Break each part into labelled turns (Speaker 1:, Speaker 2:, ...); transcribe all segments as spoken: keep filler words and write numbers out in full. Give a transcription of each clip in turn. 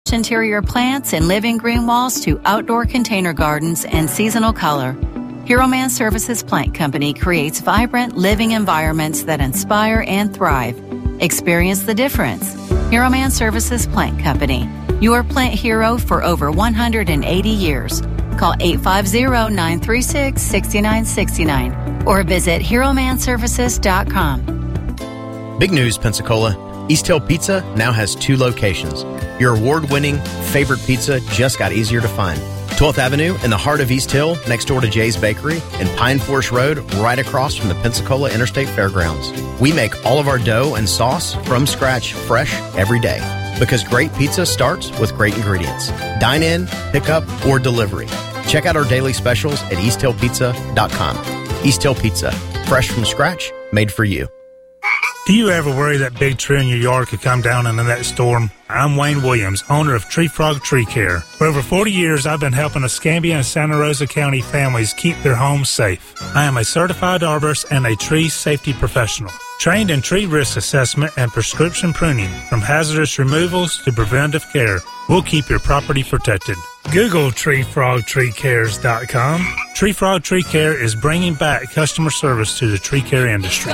Speaker 1: Interior plants and living green walls to outdoor container gardens and seasonal color. Hero Man Services Plant Company creates vibrant living environments that inspire and thrive. Experience the difference. Hero Man Services Plant Company, your plant hero for over one hundred eighty years. Call eight five zero, nine three six, six nine six nine or visit hero man services dot com.
Speaker 2: Big news, Pensacola. East Hill Pizza now has two locations. Your award-winning favorite pizza just got easier to find. twelfth Avenue in the heart of East Hill, next door to Jay's Bakery, and Pine Forest Road, right across from the Pensacola Interstate Fairgrounds. We make all of our dough and sauce from scratch, fresh every day. Because great pizza starts with great ingredients. Dine in, pick up, or delivery. Check out our daily specials at east hill pizza dot com. East Hill Pizza, fresh from scratch, made for you.
Speaker 3: Do you ever worry that big tree in your yard could come down in the next storm? I'm Wayne Williams, owner of Tree Frog Tree Care. For over forty years, I've been helping Escambia and Santa Rosa County families keep their homes safe. I am a certified arborist and a tree safety professional, trained in tree risk assessment and prescription pruning, from hazardous removals to preventive care. We'll keep your property protected. Google tree frog tree cares dot com. Tree Frog Tree Care is bringing back customer service to the tree care industry.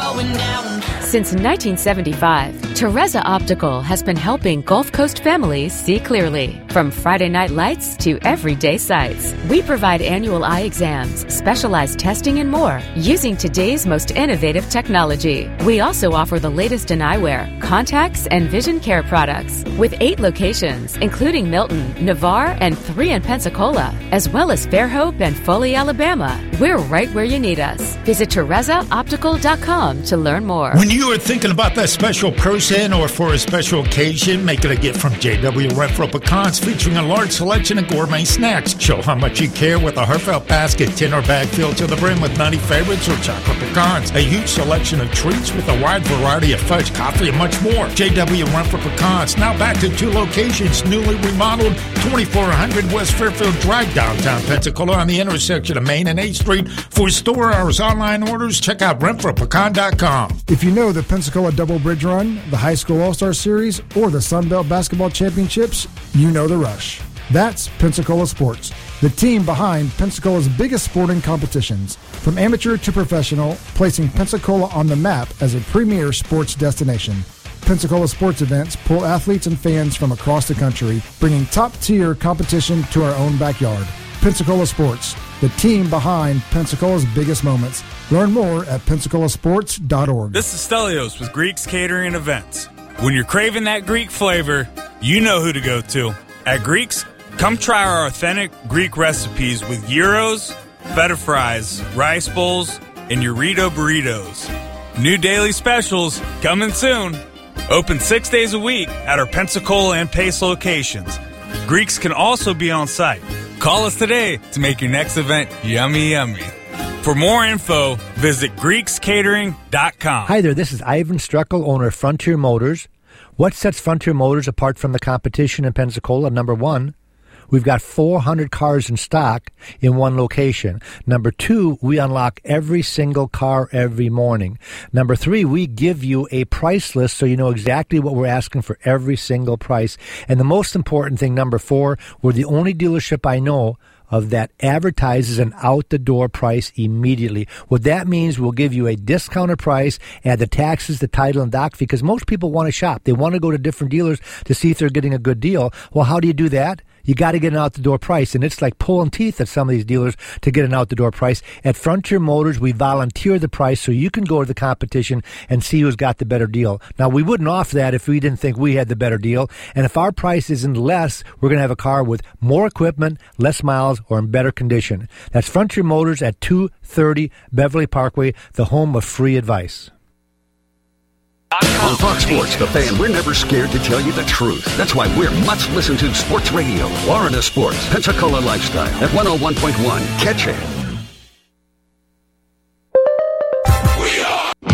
Speaker 4: Since nineteen seventy-five, Teresa Optical has been helping Gulf Coast families see clearly. From Friday night lights to everyday sights, we provide annual eye exams, specialized testing, and more using today's most innovative technology. We also offer the latest in eyewear, contacts, and vision care products with eight locations, including Milton, Navarre, and three in Pensacola, as well as Fairhope and Foley, Alabama. We're right where you need us. Visit Teresa Optical dot com to learn more.
Speaker 5: When you are thinking about that special person or for a special occasion, make it a gift from J W Renfro Pecans, featuring a large selection of gourmet snacks. Show how much you care with a heartfelt basket, tin or bag filled to the brim with nutty favorites or chocolate pecans. A huge selection of treats with a wide variety of fudge, coffee, and much more. J W Renfro Pecans, now back to two locations, newly remodeled, twenty-four hundred West Fairfield Drive, downtown Pensacola, on the intersection of Main and eighth Street. For store hours, online orders, check out renfro pecan dot com.
Speaker 6: If you know the Pensacola Double Bridge Run, the High School All-Star Series, or the Sun Belt Basketball Championships, you know the rush. That's Pensacola Sports, the team behind Pensacola's biggest sporting competitions. From amateur to professional, placing Pensacola on the map as a premier sports destination. Pensacola sports events pull athletes and fans from across the country, bringing top-tier competition to our own backyard. Pensacola Sports, the team behind Pensacola's biggest moments. Learn more at pensacola sports dot org.
Speaker 7: This is Stelios with Greeks Catering Events. When you're craving that Greek flavor, you know who to go to. At Greeks, come try our authentic Greek recipes with gyros, feta fries, rice bowls, and Eurito burritos. New daily specials coming soon. Open six days a week at our Pensacola and Pace locations. Greeks can also be on site. Call us today to make your next event yummy, yummy. For more info, visit greeks catering dot com.
Speaker 8: Hi there, this is Ivan Struckel, owner of Frontier Motors. What sets Frontier Motors apart from the competition in Pensacola? Number one, we've got four hundred cars in stock in one location. Number two, we unlock every single car every morning. Number three, we give you a price list so you know exactly what we're asking for every single price. And the most important thing, number four, we're the only dealership I know of that advertises an out-the-door price immediately. What that means, we'll give you a discounted price, add the taxes, the title, and doc, because most people want to shop. They want to go to different dealers to see if they're getting a good deal. Well, how do you do that? You got to get an out-the-door price, and it's like pulling teeth at some of these dealers to get an out-the-door price. At Frontier Motors, we volunteer the price so you can go to the competition and see who's got the better deal. Now, we wouldn't offer that if we didn't think we had the better deal, and if our price isn't less, we're going to have a car with more equipment, less miles, or in better condition. That's Frontier Motors at two thirty Beverly Parkway, the home of free advice.
Speaker 9: On Fox Sports, The Fan, we're never scared to tell you the truth. That's why we're much listened to sports radio. Florida Sports, Pensacola Lifestyle at one oh one point one. Catch it.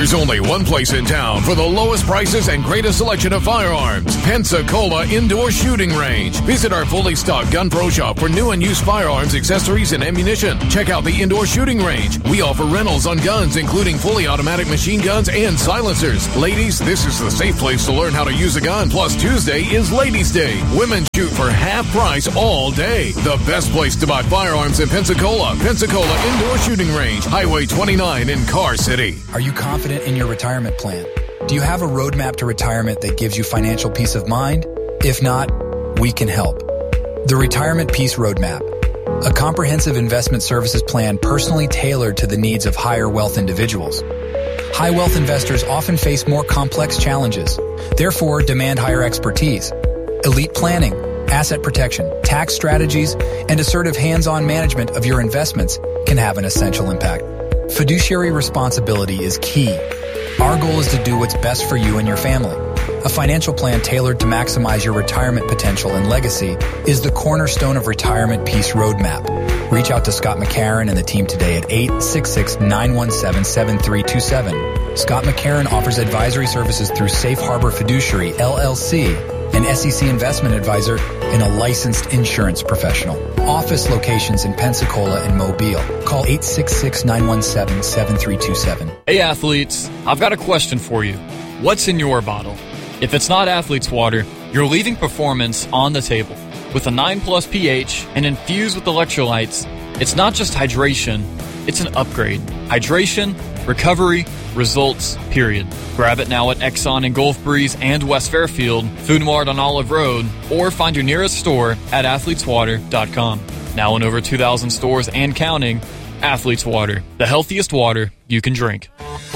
Speaker 10: There's only one place in town for the lowest prices and greatest selection of firearms. Pensacola Indoor Shooting Range. Visit our fully stocked Gun Pro shop for new and used firearms, accessories, and ammunition. Check out the Indoor Shooting Range. We offer rentals on guns, including fully automatic machine guns and silencers. Ladies, this is the safe place to learn how to use a gun. Plus, Tuesday is Ladies' Day. Women shoot for half price all day. The best place to buy firearms in Pensacola. Pensacola Indoor Shooting Range. Highway twenty-nine in Car City.
Speaker 11: Are you confident in your retirement plan? Do you have a roadmap to retirement that gives you financial peace of mind? If not, we can help. The Retirement Peace Roadmap, a comprehensive investment services plan personally tailored to the needs of higher wealth individuals. High wealth investors often face more complex challenges, therefore demand higher expertise. Elite planning, asset protection, tax strategies, and assertive hands-on management of your investments can have an essential impact. Fiduciary responsibility is key. Our goal is to do what's best for you and your family. A financial plan tailored to maximize your retirement potential and legacy is the cornerstone of Retirement Peace Roadmap. Reach out to Scott McCarron and the team today at eight six six, nine one seven, seven three two seven. Scott McCarron offers advisory services through Safe Harbor Fiduciary, L L C, an S E C investment advisor, and a licensed insurance professional. Office locations in Pensacola and Mobile. Call eight six six, nine one seven, seven three two seven.
Speaker 12: Hey athletes, I've got a question for you. What's in your bottle? If it's not Athlete's Water, you're leaving performance on the table. With a nine plus pH and infused with electrolytes, it's not just hydration, it's an upgrade. Hydration, recovery, results, period. Grab it now at Exxon in Gulf Breeze and West Fairfield, Food Mart on Olive Road, or find your nearest store at athletes water dot com. Now in over two thousand stores and counting, Athlete's Water, the healthiest water you can drink.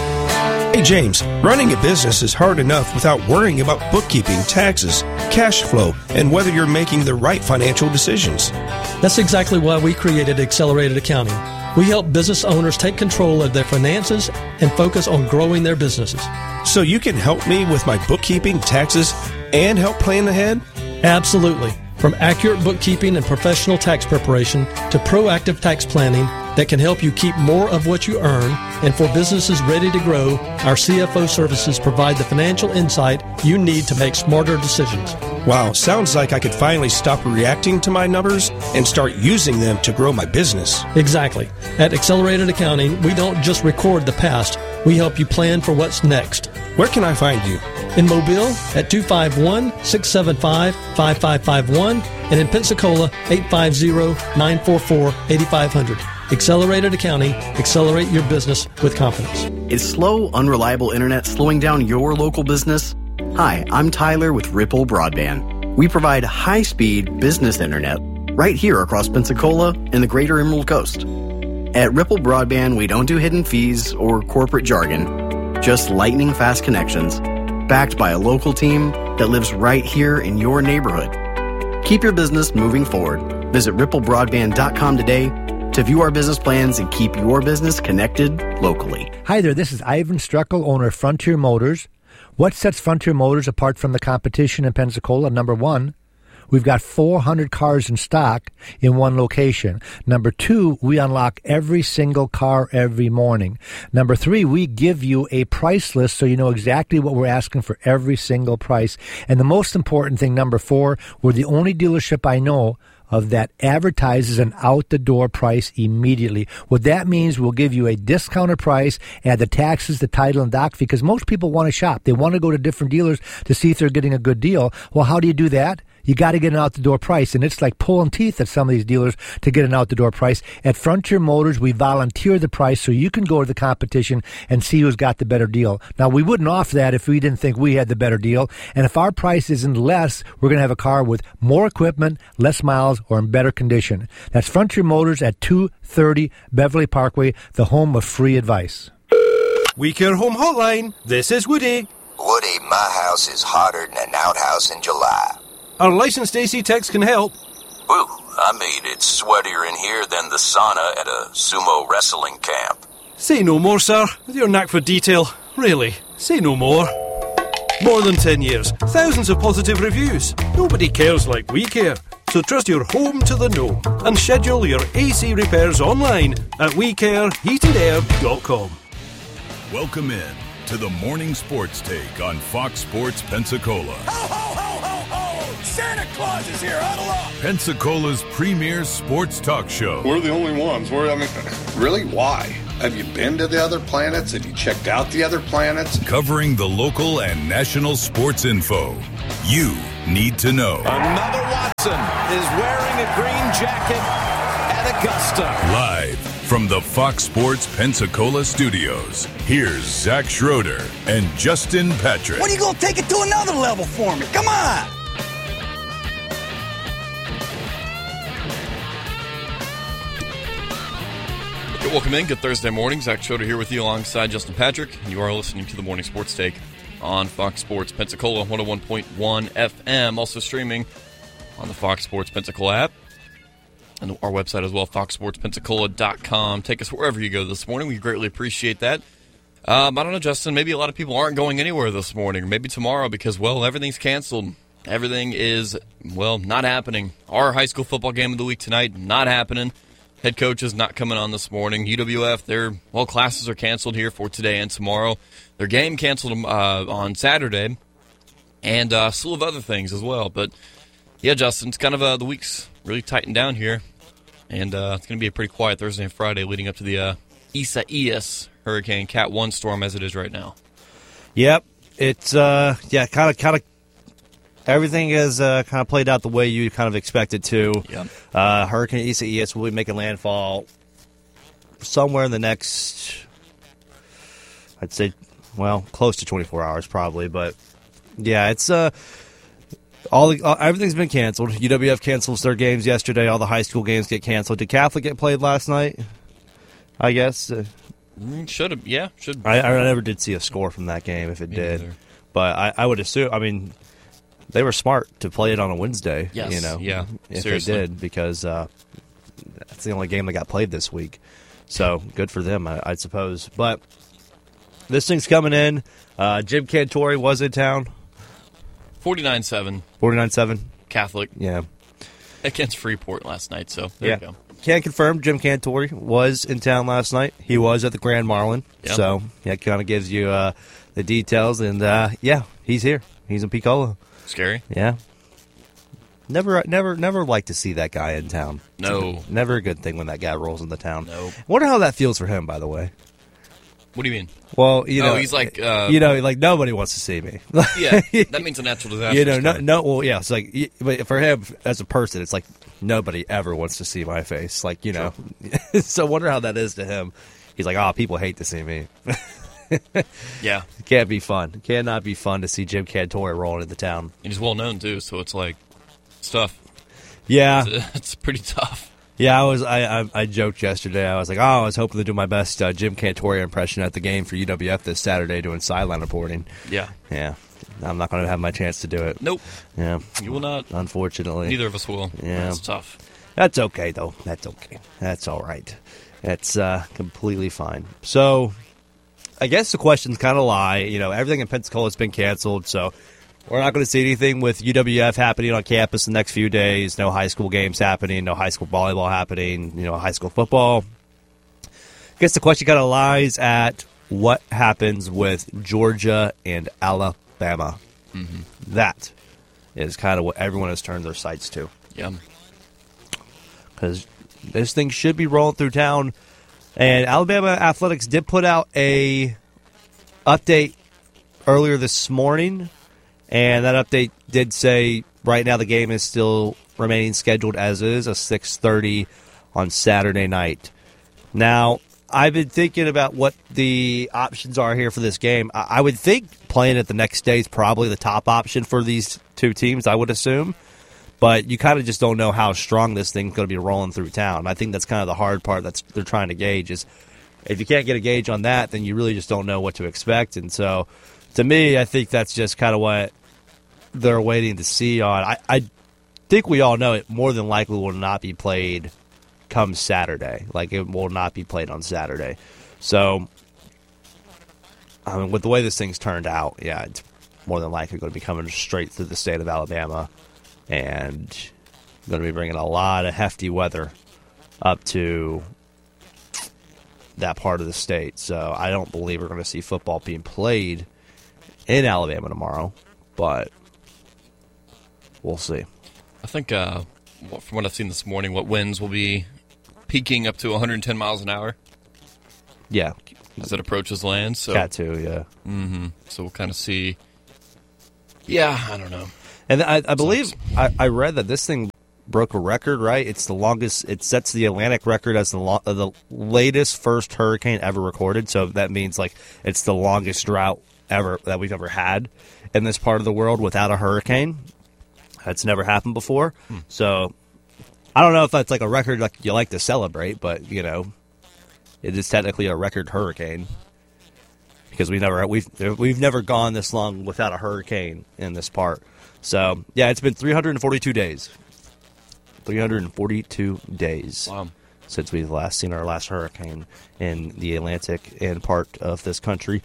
Speaker 13: Hey James, running a business is hard enough without worrying about bookkeeping, taxes, cash flow, and whether you're making the right financial decisions.
Speaker 14: That's exactly why we created Accelerated Accounting. We help business owners take control of their finances and focus on growing their businesses.
Speaker 13: So you can help me with my bookkeeping, taxes, and help plan ahead?
Speaker 14: Absolutely. From accurate bookkeeping and professional tax preparation to proactive tax planning that can help you keep more of what you earn, and for businesses ready to grow, our C F O services provide the financial insight you need to make smarter decisions.
Speaker 13: Wow, sounds like I could finally stop reacting to my numbers and start using them to grow my business.
Speaker 14: Exactly. At Accelerated Accounting, we don't just record the past, we help you plan for what's next.
Speaker 13: Where can I find you?
Speaker 14: In Mobile at two five one, six seven five, five five five one and in Pensacola eight five zero, nine four four, eight five zero zero. Accelerated Accounting. Accelerate your business with confidence.
Speaker 15: Is slow, unreliable internet slowing down your local business? Hi, I'm Tyler with Ripple Broadband. We provide high-speed business internet right here across Pensacola and the greater Emerald Coast. At Ripple Broadband, we don't do hidden fees or corporate jargon, just lightning-fast connections, backed by a local team that lives right here in your neighborhood. Keep your business moving forward. Visit ripple broadband dot com today to view our business plans and keep your business connected locally.
Speaker 8: Hi there, this is Ivan Struckel, owner of Frontier Motors. What sets Frontier Motors apart from the competition in Pensacola? Number one, we've got four hundred cars in stock in one location. Number two, we unlock every single car every morning. Number three, we give you a price list so you know exactly what we're asking for every single price. And the most important thing, number four, we're the only dealership I know of that advertises an out-the-door price immediately. What that means, we'll give you a discounted price, add the taxes, the title, and doc, because most people want to shop. They want to go to different dealers to see if they're getting a good deal. Well, how do you do that? You got to get an out-the-door price, and it's like pulling teeth at some of these dealers to get an out-the-door price. At Frontier Motors, we volunteer the price so you can go to the competition and see who's got the better deal. Now, we wouldn't offer that if we didn't think we had the better deal, and if our price isn't less, we're going to have a car with more equipment, less miles, or in better condition. That's Frontier Motors at two thirty Beverly Parkway, the home of free advice.
Speaker 16: We Care Home Hotline, this is Woody.
Speaker 17: Woody, my house is hotter than an outhouse in July.
Speaker 16: Our licensed A C techs can help.
Speaker 17: Woo, I mean, it's sweatier in here than the sauna at a sumo wrestling camp.
Speaker 16: Say no more, sir, with your knack for detail. Really, say no more. More than ten years, thousands of positive reviews. Nobody cares like we care. So trust your home to the know and schedule your A C repairs online at we care heated air dot com.
Speaker 18: Welcome in to the Morning Sports Take on Fox Sports Pensacola.
Speaker 19: Ho, ho, ho, ho, ho! Santa Claus is here, huddle up!
Speaker 18: Pensacola's premier sports talk show.
Speaker 20: We're the only ones. We're, I mean, really, why? Have you been to the other planets? Have you checked out the other planets?
Speaker 18: Covering the local and national sports info you need to know.
Speaker 19: Another Watson is wearing a green jacket at Augusta.
Speaker 18: Live from the Fox Sports Pensacola studios, here's Zach Schroeder and Justin Patrick.
Speaker 19: When are you going to take it to another level for me? Come on!
Speaker 12: Welcome in. Good Thursday morning. Zach Schroeder here with you alongside Justin Patrick. You are listening to the Morning Sports Take on Fox Sports Pensacola, one oh one point one F M. Also streaming on the Fox Sports Pensacola app and our website as well, fox sports pensacola dot com. Take us wherever you go this morning. We greatly appreciate that. Um, I don't know, Justin, maybe a lot of people aren't going anywhere this morning, or maybe tomorrow because, well, everything's canceled. Everything is, well, not happening. Our high school football game of the week tonight, not happening. Head coach is not coming on this morning. U W F, their, well, classes are canceled here for today and tomorrow. Their game canceled uh, on Saturday, and uh, a slew of other things as well. But, yeah, Justin, it's kind of uh, the week's really tightened down here, and uh, it's going to be a pretty quiet Thursday and Friday leading up to the uh, Isaias Hurricane Cat one storm as it is right now.
Speaker 21: Yep. It's, uh, yeah, kind of, kind of. Everything is uh, kind of played out the way you kind of expect it to.
Speaker 12: Yep.
Speaker 21: Uh, Hurricane Isaias will be making landfall somewhere in the next, I'd say, well, close to twenty-four hours probably. But, yeah, it's uh, all, the, all everything's been canceled. U W F cancels their games yesterday. All the high school games get canceled. Did Catholic get played last night? I guess. Uh,
Speaker 12: should have, yeah. should.
Speaker 21: I, I never did see a score from that game if it
Speaker 12: Me
Speaker 21: did.
Speaker 12: neither.
Speaker 21: But I, I would assume, I mean, they were smart to play it on a Wednesday,
Speaker 12: Yes,
Speaker 21: you know,
Speaker 12: yeah,
Speaker 21: if
Speaker 12: seriously.
Speaker 21: they did, because uh, that's the only game that got played this week. So good for them, I, I suppose. But this thing's coming in. Uh, Jim Cantori was in town.
Speaker 12: forty-nine seven.
Speaker 21: forty-nine seven.
Speaker 12: Catholic.
Speaker 21: Yeah.
Speaker 12: Against Freeport last night, so there
Speaker 21: yeah.
Speaker 12: you go.
Speaker 21: Can confirm Jim Cantori was in town last night. He was at the Grand Marlin.
Speaker 12: Yep.
Speaker 21: So that kind of gives you uh, the details. And, uh, yeah, he's here. He's in Picola.
Speaker 12: Scary.
Speaker 21: Yeah. Never, never, never like to see that guy in town.
Speaker 12: No.
Speaker 21: Never a good thing when that guy rolls into town.
Speaker 12: Nope.
Speaker 21: Wonder how that feels for him, by the way.
Speaker 12: What do you mean?
Speaker 21: Well, you
Speaker 12: Oh,
Speaker 21: know,
Speaker 12: he's like, uh,
Speaker 21: you know, like nobody wants to see me.
Speaker 12: Yeah, that means a natural disaster.
Speaker 21: You know,
Speaker 12: is
Speaker 21: no,
Speaker 12: coming.
Speaker 21: no, well, yeah, it's like, y- but for him as a person, it's like nobody ever wants to see my face. Like, you know, so I wonder how that is to him. He's like, oh, people hate to see me.
Speaker 12: Yeah.
Speaker 21: It can't be fun. It cannot be fun to see Jim Cantori rolling into town.
Speaker 12: And he's well known too, so it's like it's tough.
Speaker 21: Yeah,
Speaker 12: It's, it's pretty tough.
Speaker 21: yeah. I was, I, I, I joked yesterday. I was like, oh, I was hoping to do my best uh, Jim Cantori impression at the game for U W F this Saturday, doing sideline reporting.
Speaker 12: Yeah.
Speaker 21: Yeah, I'm not going to have my chance to do it.
Speaker 12: Nope.
Speaker 21: Yeah,
Speaker 12: You will not.
Speaker 21: unfortunately.
Speaker 12: Neither of us will.
Speaker 21: Yeah.
Speaker 12: It's tough.
Speaker 21: That's okay, though. That's okay. That's all right. That's uh, completely fine. So, I guess the questions kind of lie. You know, everything in Pensacola has been canceled, so we're not going to see anything with U W F happening on campus the next few days. No high school games happening. No high school volleyball happening. You know, high school football. I guess the question kind of lies at what happens with Georgia and Alabama.
Speaker 12: Mm-hmm.
Speaker 21: That is kind of what everyone has turned their sights to.
Speaker 12: Yeah.
Speaker 21: Because this thing should be rolling through town. And Alabama Athletics did put out a update earlier this morning, and that update did say right now the game is still remaining scheduled as is, a six thirty on Saturday night. Now, I've been thinking about what the options are here for this game. I, I would think playing it the next day is probably the top option for these two teams, I would assume. But you kind of just don't know how strong this thing's going to be rolling through town. I think that's kind of the hard part that they're trying to gauge is if you can't get a gauge on that, then you really just don't know what to expect. And so, to me, I think that's just kind of what they're waiting to see on. I, I think we all know it more than likely will not be played come Saturday. Like, it will not be played on Saturday. So, I mean, with the way this thing's turned out, yeah, it's more than likely going to be coming straight through the state of Alabama. And going to be bringing a lot of hefty weather up to that part of the state. So I don't believe we're going to see football being played in Alabama tomorrow, but we'll see.
Speaker 1: I think uh, from what I've seen this morning, what winds will be peaking up to one hundred ten miles an hour.
Speaker 21: Yeah.
Speaker 1: As it approaches land. So.
Speaker 21: Cat two, yeah.
Speaker 1: Mm-hmm. So we'll kind of see. Yeah, I don't know.
Speaker 21: And I, I believe I, I read that this thing broke a record, right? It's the longest. It sets the Atlantic record as the lo- uh, the latest first hurricane ever recorded. So that means like it's the longest drought ever that we've ever had in this part of the world without a hurricane. That's never happened before. Hmm. So I don't know if that's like a record like you like to celebrate, but you know, it is technically a record hurricane because we never we've we've never gone this long without a hurricane in this part. So yeah, it's been three hundred forty-two days. three hundred forty-two days
Speaker 1: wow.
Speaker 21: since we've last seen our last hurricane in the Atlantic and part of this country.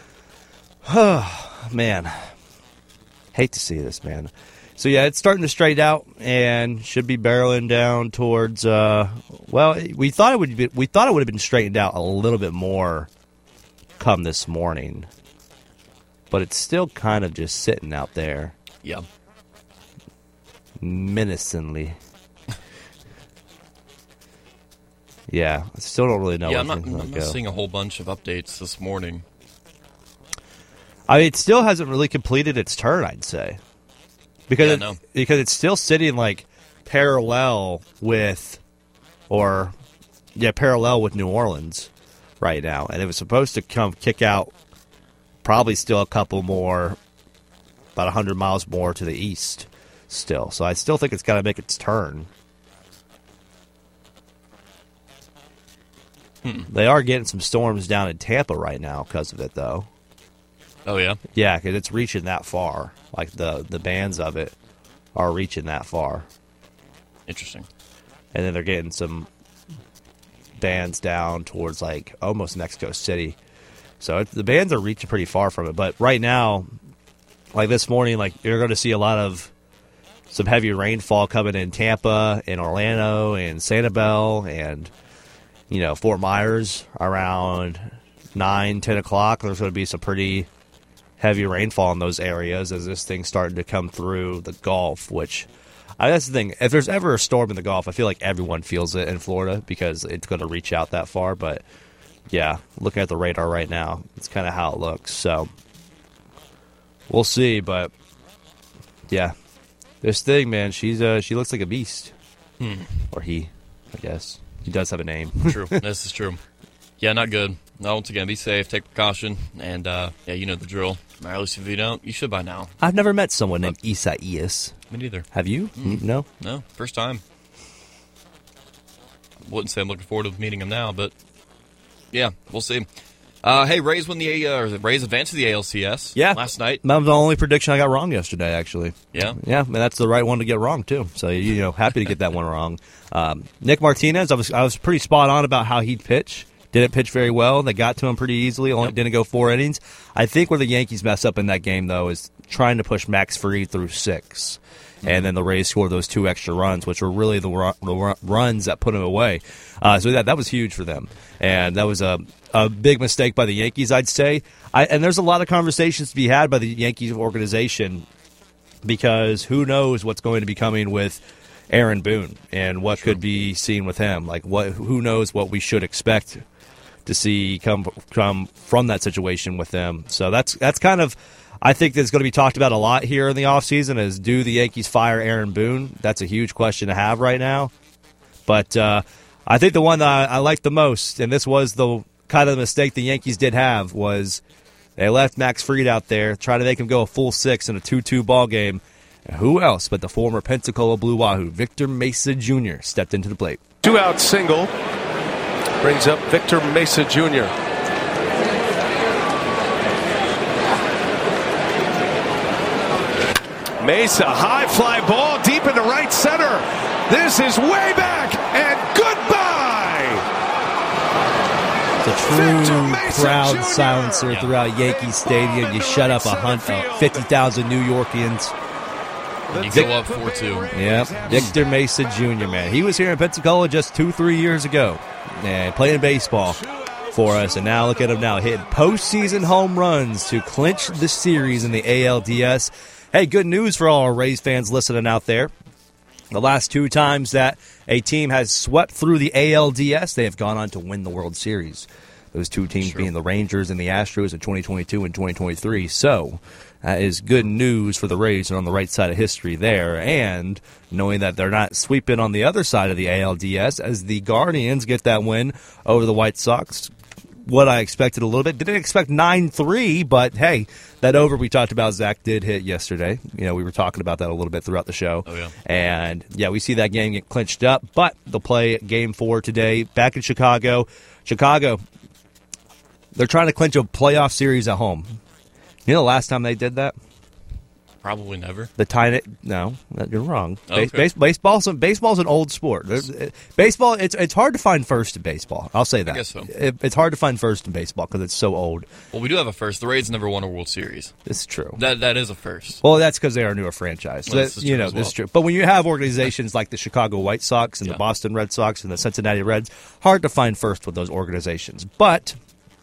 Speaker 21: Oh, man. Hate to see this, man. So, yeah, it's starting to straighten out and should be barreling down towards, uh, well, we thought it would be, we thought it would have been straightened out a little bit more come this morning. But it's still kind of just sitting out there.
Speaker 1: Yeah.
Speaker 21: Menacingly. Yeah, I still don't really know.
Speaker 1: Yeah,
Speaker 21: what
Speaker 1: I'm not,
Speaker 21: things
Speaker 1: I'm
Speaker 21: go.
Speaker 1: not seeing a whole bunch of updates this morning.
Speaker 21: I mean, it still hasn't really completed its turn, I'd say, because
Speaker 1: Yeah,
Speaker 21: it,
Speaker 1: no.
Speaker 21: because it's still sitting like parallel with, or yeah, parallel with New Orleans right now, and it was supposed to come kick out probably still a couple more, about a hundred miles more to the east, still. So I still think it's got to make its turn.
Speaker 1: Hmm.
Speaker 21: They are getting some storms down in Tampa right now because of it, though.
Speaker 1: Oh, yeah?
Speaker 21: Yeah, because it's reaching that far. Like, the, the bands of it are reaching that far.
Speaker 1: Interesting.
Speaker 21: And then they're getting some bands down towards, like, almost Mexico City. So it, the bands are reaching pretty far from it. But right now, like this morning, like you're going to see a lot of some heavy rainfall coming in Tampa, in Orlando, and Sanibel, and you know, Fort Myers around nine, ten o'clock. There's going to be some pretty heavy rainfall in those areas as this thing's starting to come through the Gulf, which I, that's the thing. If there's ever a storm in the Gulf, I feel like everyone feels it in Florida because it's going to reach out that far. But, yeah, looking at the radar right now, it's kind of how it looks. So, we'll see. But, yeah, this thing, man, she's uh, she looks like a beast.
Speaker 1: Hmm.
Speaker 21: Or he, I guess. He does have a name.
Speaker 1: True. This is true. Yeah, not good. No, once again, be safe, take precaution, and uh, yeah, you know the drill. Or at least if you don't, you should by now.
Speaker 21: I've never met someone named Isaias.
Speaker 1: Me neither.
Speaker 21: Have you?
Speaker 1: Mm.
Speaker 21: No?
Speaker 1: No, first time. Wouldn't say I'm looking forward to meeting him now, but yeah, we'll see. Uh, hey, Rays won the uh, Rays advanced to the A L C S.
Speaker 21: Yeah,
Speaker 1: last night.
Speaker 21: That was the only prediction I got wrong yesterday. Actually,
Speaker 1: yeah,
Speaker 21: yeah, and that's the right one to get wrong too. So you know, happy to get that one wrong. Um, Nick Martinez, I was I was pretty spot on about how he'd pitch. Didn't pitch very well. They got to him pretty easily. Only didn't go four innings. I think where the Yankees mess up in that game though is trying to push Max Fried through six. Mm-hmm. And then the Rays scored those two extra runs, which were really the, run, the runs that put him away. Uh, so that that was huge for them, and that was a a big mistake by the Yankees, I'd say. I, and there's a lot of conversations to be had by the Yankees organization because who knows what's going to be coming with Aaron Boone and what True. could be seen with him. Like what, who knows what we should expect to see come come from that situation with them. So that's that's kind of. I think that's going to be talked about a lot here in the offseason is do the Yankees fire Aaron Boone? That's a huge question to have right now. But uh, I think the one that I, I like the most, and this was the kind of the mistake the Yankees did have, was they left Max Fried out there, trying to make him go a full six in a two two ball game. And who else but the former Pensacola Blue Wahoo, Victor Mesa Junior, stepped into the plate.
Speaker 22: Two-out single brings up Victor Mesa Junior Mesa, high fly ball deep into right center. This is way back and goodbye.
Speaker 21: It's a true crowd Junior silencer yeah. throughout Yankee Stadium. You shut up a hunt of fifty thousand New Yorkians.
Speaker 1: You Vic- go up four two.
Speaker 21: Yeah, Victor Mesa Junior, man. He was here in Pensacola just two, three years ago and playing baseball. for us. And now look at him now hitting postseason home runs to clinch the series in the A L D S. Hey, good news for all our Rays fans listening out there. The last two times that a team has swept through the A L D S, they have gone on to win the World Series. Those two teams True. being the Rangers and the Astros in twenty twenty-two and twenty twenty-three. So that is good news for the Rays. They're on the right side of history there. And knowing that they're not sweeping on the other side of the A L D S as the Guardians get that win over the White Sox. What I expected a little bit. Didn't expect nine three, but hey, that over we talked about, Zach, did hit yesterday. You know, we were talking about that a little bit throughout the show.
Speaker 1: Oh, yeah.
Speaker 21: And, yeah, we see that game get clinched up, but they'll play game four today back in Chicago. Chicago, they're trying to clinch a playoff series at home. You know the last time they did that?
Speaker 1: Probably never.
Speaker 21: The tie, no, you're wrong.
Speaker 1: Okay.
Speaker 21: Base, base, baseball's, baseball's an old sport. There's, baseball, it's it's hard to find first in baseball. I'll say that.
Speaker 1: I guess so.
Speaker 21: It, it's hard to find first in baseball because it's so old.
Speaker 1: Well, we do have a first. The Rays never won a World Series.
Speaker 21: It's true.
Speaker 1: That that is a first.
Speaker 21: Well, that's because they are a newer franchise.
Speaker 1: Well,
Speaker 21: So
Speaker 1: this
Speaker 21: that, you know,
Speaker 1: as
Speaker 21: this
Speaker 1: well.
Speaker 21: is true. But when you have organizations like the Chicago White Sox and
Speaker 1: Yeah.
Speaker 21: the Boston Red Sox and the Cincinnati Reds, hard to find first with those organizations. But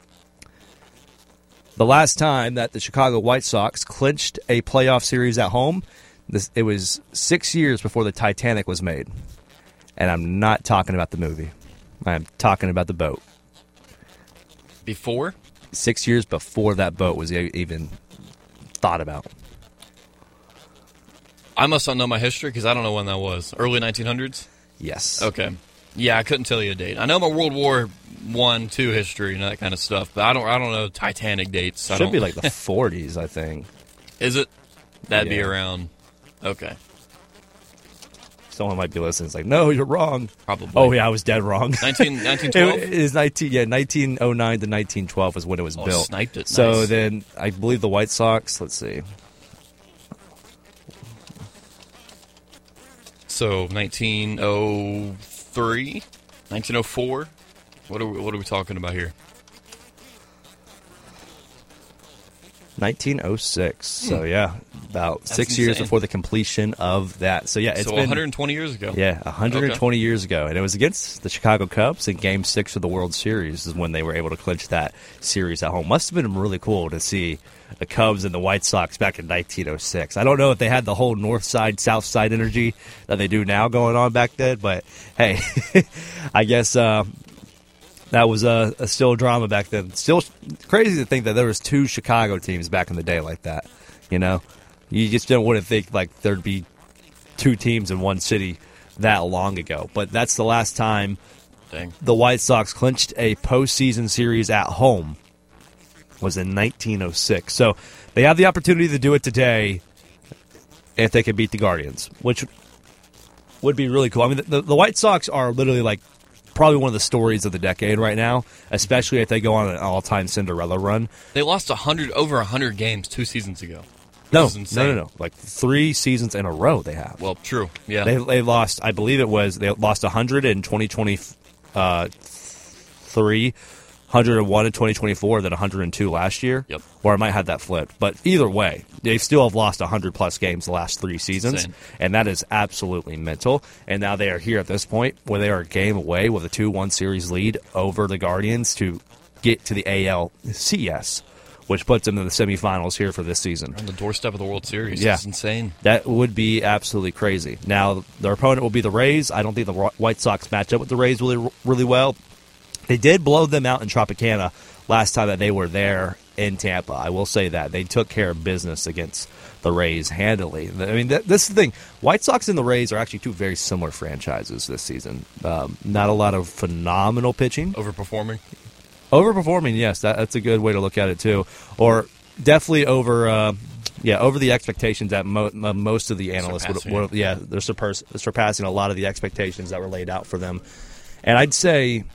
Speaker 21: the last time that the Chicago White Sox clinched a playoff series at home, this, it was six years before the Titanic was made. And I'm not talking about the movie. I'm talking about the boat.
Speaker 1: Before?
Speaker 21: Six years before that boat was e- even thought about.
Speaker 1: I must not know my history because I don't know when that was. Early nineteen hundreds?
Speaker 21: Yes.
Speaker 1: Okay. Yeah, I couldn't tell you a date. I know my World War One, Two history and that kind of stuff, but I don't. I don't know Titanic dates. I
Speaker 21: Should
Speaker 1: don't,
Speaker 21: be like the forties, I think.
Speaker 1: Is it? That'd be
Speaker 21: Yeah.
Speaker 1: around. Okay.
Speaker 21: Someone might be listening. It's like, no, you're wrong.
Speaker 1: Probably.
Speaker 21: Oh, yeah, I was dead wrong.
Speaker 1: nineteen, nineteen twelve?
Speaker 21: It is nineteen. Yeah, nineteen oh nine to nineteen twelve was when it was
Speaker 1: Oh,
Speaker 21: built.
Speaker 1: sniped it.
Speaker 21: So
Speaker 1: Nice.
Speaker 21: then, I believe the White Sox. Let's see.
Speaker 1: So nineteen oh three, nineteen oh four. What are we, what are we talking about here?
Speaker 21: nineteen oh six. So
Speaker 1: Hmm.
Speaker 21: yeah, about
Speaker 1: That's
Speaker 21: six years
Speaker 1: insane.
Speaker 21: before the completion of that. So yeah, it's
Speaker 1: so
Speaker 21: been
Speaker 1: one hundred twenty years ago.
Speaker 21: Yeah, one hundred twenty
Speaker 1: Okay.
Speaker 21: years ago, and it was against the Chicago Cubs in Game Six of the World Series is when they were able to clinch that series at home. Must have been really cool to see the Cubs and the White Sox back in nineteen oh six. I don't know if they had the whole North Side South Side energy that they do now going on back then, but hey, I guess. Uh, That was a, a still drama back then. Still crazy to think that there was two Chicago teams back in the day like that. You know, you just don't wouldn't think like there'd be two teams in one city that long ago. But that's the last time
Speaker 1: Dang.
Speaker 21: the White Sox clinched a postseason series at home was in nineteen oh six. So they have the opportunity to do it today if they can beat the Guardians, which would be really cool. I mean, the, the White Sox are literally like probably one of the stories of the decade right now, especially if they go on an all-time Cinderella run.
Speaker 1: They lost a hundred over a hundred games two seasons ago.
Speaker 21: No,
Speaker 1: This is
Speaker 21: no,
Speaker 1: insane.
Speaker 21: no, no. Like three seasons in a row they have.
Speaker 1: Well, true. Yeah.
Speaker 21: They they lost, I believe it was, they lost one hundred in twenty twenty-three, one hundred one in twenty twenty-four, then one hundred two last year.
Speaker 1: Yep.
Speaker 21: Or I might have that flipped. But either way, they still have lost one hundred plus games the last three seasons.
Speaker 1: Insane.
Speaker 21: And that is absolutely mental. And now they are here at this point where they are a game away with a two one series lead over the Guardians to get to the A L C S, which puts them in the semifinals here for this season.
Speaker 1: On the doorstep of the World Series.
Speaker 21: Yeah.
Speaker 1: It's insane.
Speaker 21: That would be absolutely crazy. Now, their opponent will be the Rays. I don't think the White Sox match up with the Rays really, really well. They did blow them out in Tropicana last time that they were there in Tampa. I will say that. They took care of business against the Rays handily. I mean, th- this is the thing. White Sox and the Rays are actually two very similar franchises this season. Um, not a lot of phenomenal pitching.
Speaker 1: Overperforming?
Speaker 21: Overperforming, yes. That, that's a good way to look at it, too. Or definitely over... Uh, Yeah, over the expectations that mo- uh, most of the analysts would,
Speaker 1: Surpassing.
Speaker 21: would yeah, they're surpass- surpassing a lot of the expectations that were laid out for them. And I'd say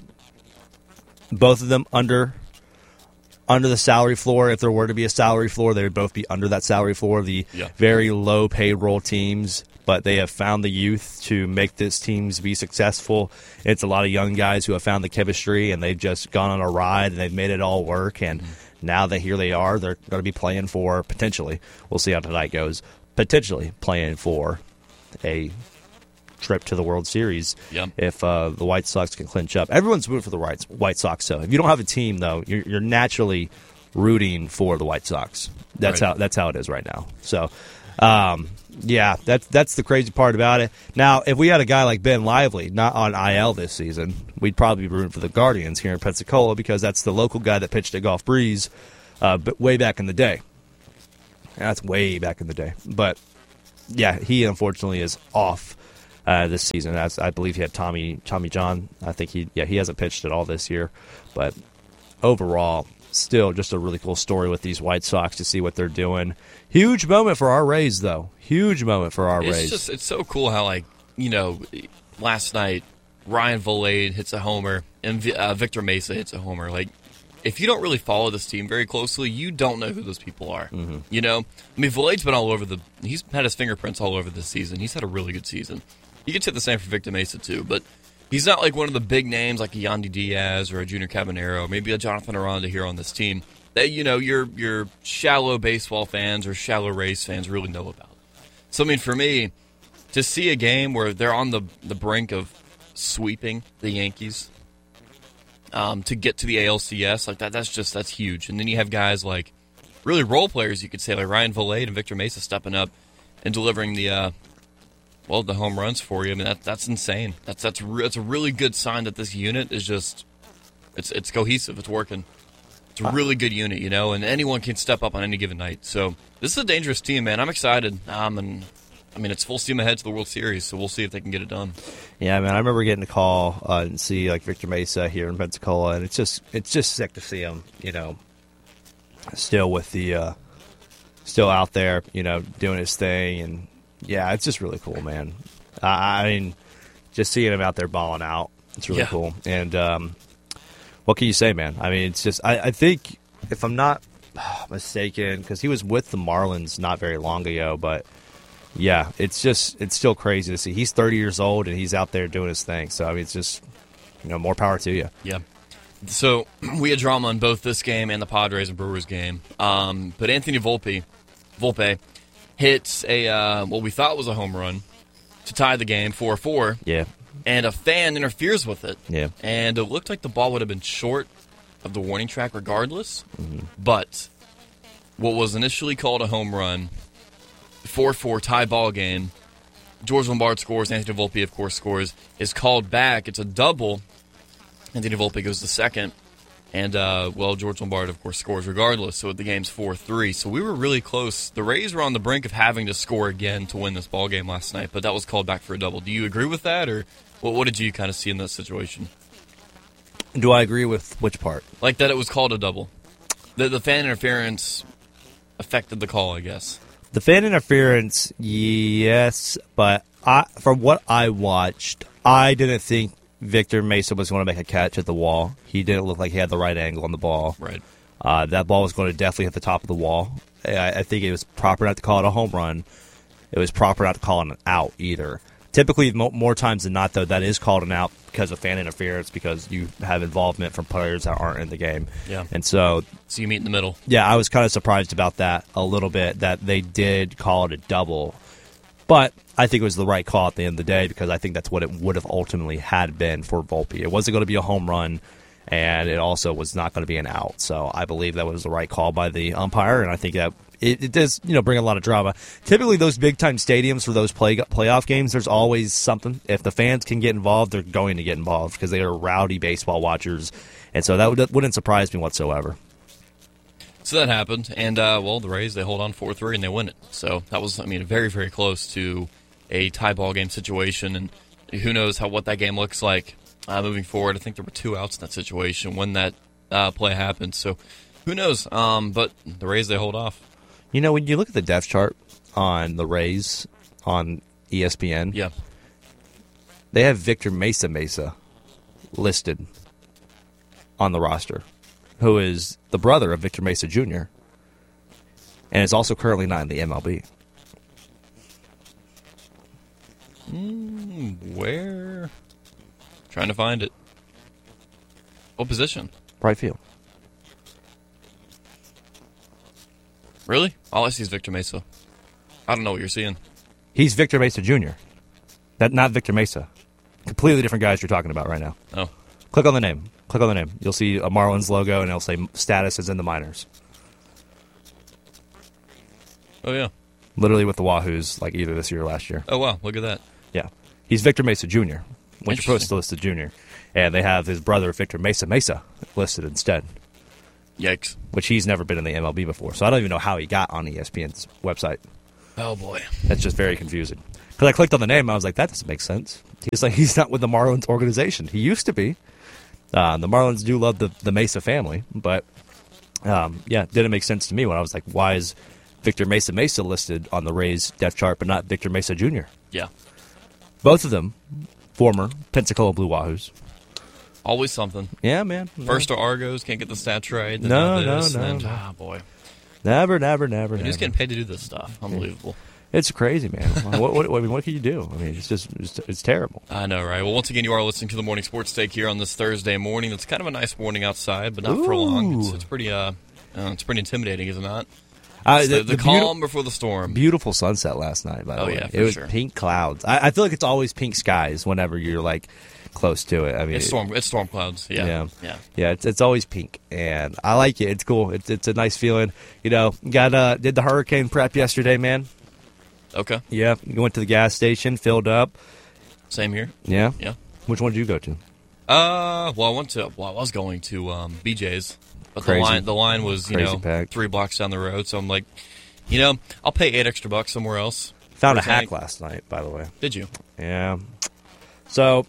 Speaker 21: both of them under under the salary floor. If there were to be a salary floor, they would both be under that salary floor. The
Speaker 1: Yeah.
Speaker 21: very low payroll teams, but they have found the youth to make this teams be successful. It's a lot of young guys who have found the chemistry, and they've just gone on a ride, and they've made it all work. And now that here they are, they're going to be playing for, potentially, we'll see how tonight goes, potentially playing for a trip to the World Series
Speaker 1: Yep.
Speaker 21: if uh, the White Sox can clinch up. Everyone's rooting for the White, White Sox, so if you don't have a team, though, you're, you're naturally rooting for the White Sox. That's
Speaker 1: Right.
Speaker 21: how that's how it is right now. So, um, yeah, that's that's the crazy part about it. Now, if we had a guy like Ben Lively not on I L this season, we'd probably be rooting for the Guardians here in Pensacola because that's the local guy that pitched at Golf Breeze uh, but way back in the day. And that's way back in the day. But, yeah, he unfortunately is off uh, this season. As I believe he had Tommy Tommy John. I think he yeah he hasn't pitched at all this year. But overall, still just a really cool story with these White Sox to see what they're doing. Huge moment for our Rays, though. Huge moment for our
Speaker 1: It's
Speaker 21: Rays.
Speaker 1: just it's so cool how, like, you know, last night Ryan Vilade hits a homer and uh, Victor Mesa hits a homer. Like, if you don't really follow this team very closely, you don't know who those people are.
Speaker 21: Mm-hmm.
Speaker 1: You know, I mean, Villade's been all over the. He's had his fingerprints all over this season. He's had a really good season. You could say the same for Victor Mesa too, but he's not like one of the big names like a Yandy Diaz or a Junior Cabanero, or maybe a Jonathan Aranda here on this team that, you know, your your shallow baseball fans or shallow Rays fans really know about. So, I mean, for me, to see a game where they're on the, the brink of sweeping the Yankees um, to get to the A L C S, like that, that's just, that's huge. And then you have guys like, really role players, you could say, like Ryan Vilade and Victor Mesa stepping up and delivering the, uh, well, the home runs for you. I mean, that, that's insane. That's that's re- that's a really good sign that this unit is just, it's it's cohesive, it's working. It's a really good unit, you know, and anyone can step up on any given night. So this is a dangerous team, man. I'm excited. Um, and I mean, it's full steam ahead to the World Series, so we'll see if they can get it done.
Speaker 21: Yeah, man, I remember getting a call uh, and see like Victor Mesa here in Pensacola, and it's just it's just sick to see him, you know, still with the uh, still out there, you know, doing his thing, and yeah, it's just really cool, man. Uh, I mean, just seeing him out there balling out, it's really
Speaker 1: Yeah.
Speaker 21: cool. And um, what can you say, man? I mean, it's just I, I think if I'm not mistaken, because he was with the Marlins not very long ago, but. Yeah, it's just it's still crazy to see. He's thirty years old and he's out there doing his thing. So I mean, it's just, you know, more power to you.
Speaker 1: Yeah. So we had drama in both this game and the Padres and Brewers game. Um, but Anthony Volpe, Volpe hits a uh, what we thought was a home run to tie the game four four.
Speaker 21: Yeah.
Speaker 1: And a fan interferes with it.
Speaker 21: Yeah.
Speaker 1: And it looked like the ball would have been short of the warning track regardless.
Speaker 21: Mm-hmm.
Speaker 1: But what was initially called a home run, four four tie ball game, George Lombard scores, Anthony Volpe, of course, scores, is called back. It's a double. Anthony Volpe goes to second. And, uh, well, George Lombard, of course, scores regardless. So the game's four three. So we were really close. The Rays were on the brink of having to score again to win this ball game last night, but that was called back for a double. Do you agree with that, or what, what did you kind of see in that situation?
Speaker 21: Do I agree with which part?
Speaker 1: Like that it was called a double. The, the fan interference affected the call, I guess.
Speaker 21: The fan interference, yes, but I, from what I watched, I didn't think Victor Mesa was going to make a catch at the wall. He didn't look like he had the right angle on the ball.
Speaker 1: Right.
Speaker 21: Uh, that ball was going to definitely hit the top of the wall. I, I think it was proper not to call it a home run. It was proper not to call it an out either. Typically, mo- more times than not, though, that is called an out because of fan interference, because you have involvement from players that aren't in the game.
Speaker 1: Yeah.
Speaker 21: And so...
Speaker 1: So you meet in the middle.
Speaker 21: Yeah, I was kind of surprised about that a little bit, that they did call it a double. But I think it was the right call at the end of the day, because I think that's what it would have ultimately had been for Volpe. It wasn't going to be a home run, and it also was not going to be an out. So I believe that was the right call by the umpire, and I think that it, it does, you know, bring a lot of drama. Typically, those big-time stadiums for those play, playoff games, there's always something. If the fans can get involved, they're going to get involved because they are rowdy baseball watchers, and so that, would, that wouldn't surprise me whatsoever.
Speaker 1: So that happened, and, uh, well, the Rays, they hold on four three, and they win it. So that was, I mean, very, very close to a tie ball game situation, and who knows how what that game looks like uh, moving forward. I think there were two outs in that situation when that uh, play happened, so who knows? Um, but the Rays, they hold off.
Speaker 21: You know, when you look at the depth chart on the Rays on E S P N,
Speaker 1: yeah,
Speaker 21: they have Victor Mesa Mesa listed on the roster, who is the brother of Victor Mesa Junior, and is also currently not in the M L B.
Speaker 1: Mm, where? Trying to find it. What position?
Speaker 21: Right field.
Speaker 1: Really? All I see is Victor Mesa. I don't know what you're seeing.
Speaker 21: He's Victor Mesa Junior That not Victor Mesa. Completely different guys you're talking about right now.
Speaker 1: Oh.
Speaker 21: Click on the name. Click on the name. You'll see a Marlins logo, and it'll say status is in the minors.
Speaker 1: Oh, yeah.
Speaker 21: Literally with the Wahoos, like either this year or last year.
Speaker 1: Oh, wow. Look at that.
Speaker 21: Yeah. He's Victor Mesa Junior Winter Post listed Junior And they have his brother, Victor Mesa Mesa, listed instead.
Speaker 1: Yikes.
Speaker 21: Which he's never been in the M L B before. So I don't even know how he got on E S P N's website.
Speaker 1: Oh, boy.
Speaker 21: That's just very confusing. Because I clicked on the name, I was like, that doesn't make sense. He's like, he's not with the Marlins organization. He used to be. Uh, the Marlins do love the, the Mesa family, but um, yeah, it didn't make sense to me when I was like, why is Victor Mesa Mesa listed on the Rays depth chart, but not Victor Mesa Junior?
Speaker 1: Yeah.
Speaker 21: Both of them, former Pensacola Blue Wahoos.
Speaker 1: Always something.
Speaker 21: Yeah, man.
Speaker 1: First to Argos, can't get the stats right. Then
Speaker 21: No,
Speaker 1: now this,
Speaker 21: no, no,
Speaker 1: and then,
Speaker 21: no.
Speaker 1: ah, boy.
Speaker 21: Never, never, never,
Speaker 1: And
Speaker 21: never.
Speaker 1: who's getting paid to do this stuff? Unbelievable.
Speaker 21: It's crazy, man. what, what, what, I mean, what can you do? I mean, it's just it's, it's terrible.
Speaker 1: I know, right? Well, once again, you are listening to the Morning Sports Take here on this Thursday morning. It's kind of a nice morning outside, but not
Speaker 21: Ooh.
Speaker 1: for long. It's, it's pretty, uh, uh, it's pretty intimidating, is it not?
Speaker 21: Uh,
Speaker 1: It's the, the,
Speaker 21: the
Speaker 1: calm
Speaker 21: beauti-
Speaker 1: before the storm.
Speaker 21: Beautiful sunset last night, by the
Speaker 1: Oh,
Speaker 21: way.
Speaker 1: yeah, for
Speaker 21: it was
Speaker 1: sure.
Speaker 21: pink clouds. I, I feel like it's always pink skies whenever you're like close to it. I mean,
Speaker 1: It's storm. It's storm clouds. Yeah,
Speaker 21: yeah,
Speaker 1: yeah.
Speaker 21: yeah. It's it's always pink, and I like it. It's cool. It's it's a nice feeling. You know, got uh did the hurricane prep yesterday, man.
Speaker 1: Okay.
Speaker 21: Yeah, you went to the gas station, filled up.
Speaker 1: Same here.
Speaker 21: Yeah,
Speaker 1: Yeah.
Speaker 21: Which one did you go to?
Speaker 1: Uh, well, I went to. Well, I was going to um, B J's, but
Speaker 21: Crazy.
Speaker 1: the line the line was you
Speaker 21: Crazy
Speaker 1: know
Speaker 21: packed.
Speaker 1: three blocks down the road. So I'm like, you know, I'll pay eight extra bucks somewhere else.
Speaker 21: Found a
Speaker 1: for
Speaker 21: hack
Speaker 1: tank.
Speaker 21: last night, by the way.
Speaker 1: Did you?
Speaker 21: Yeah. So,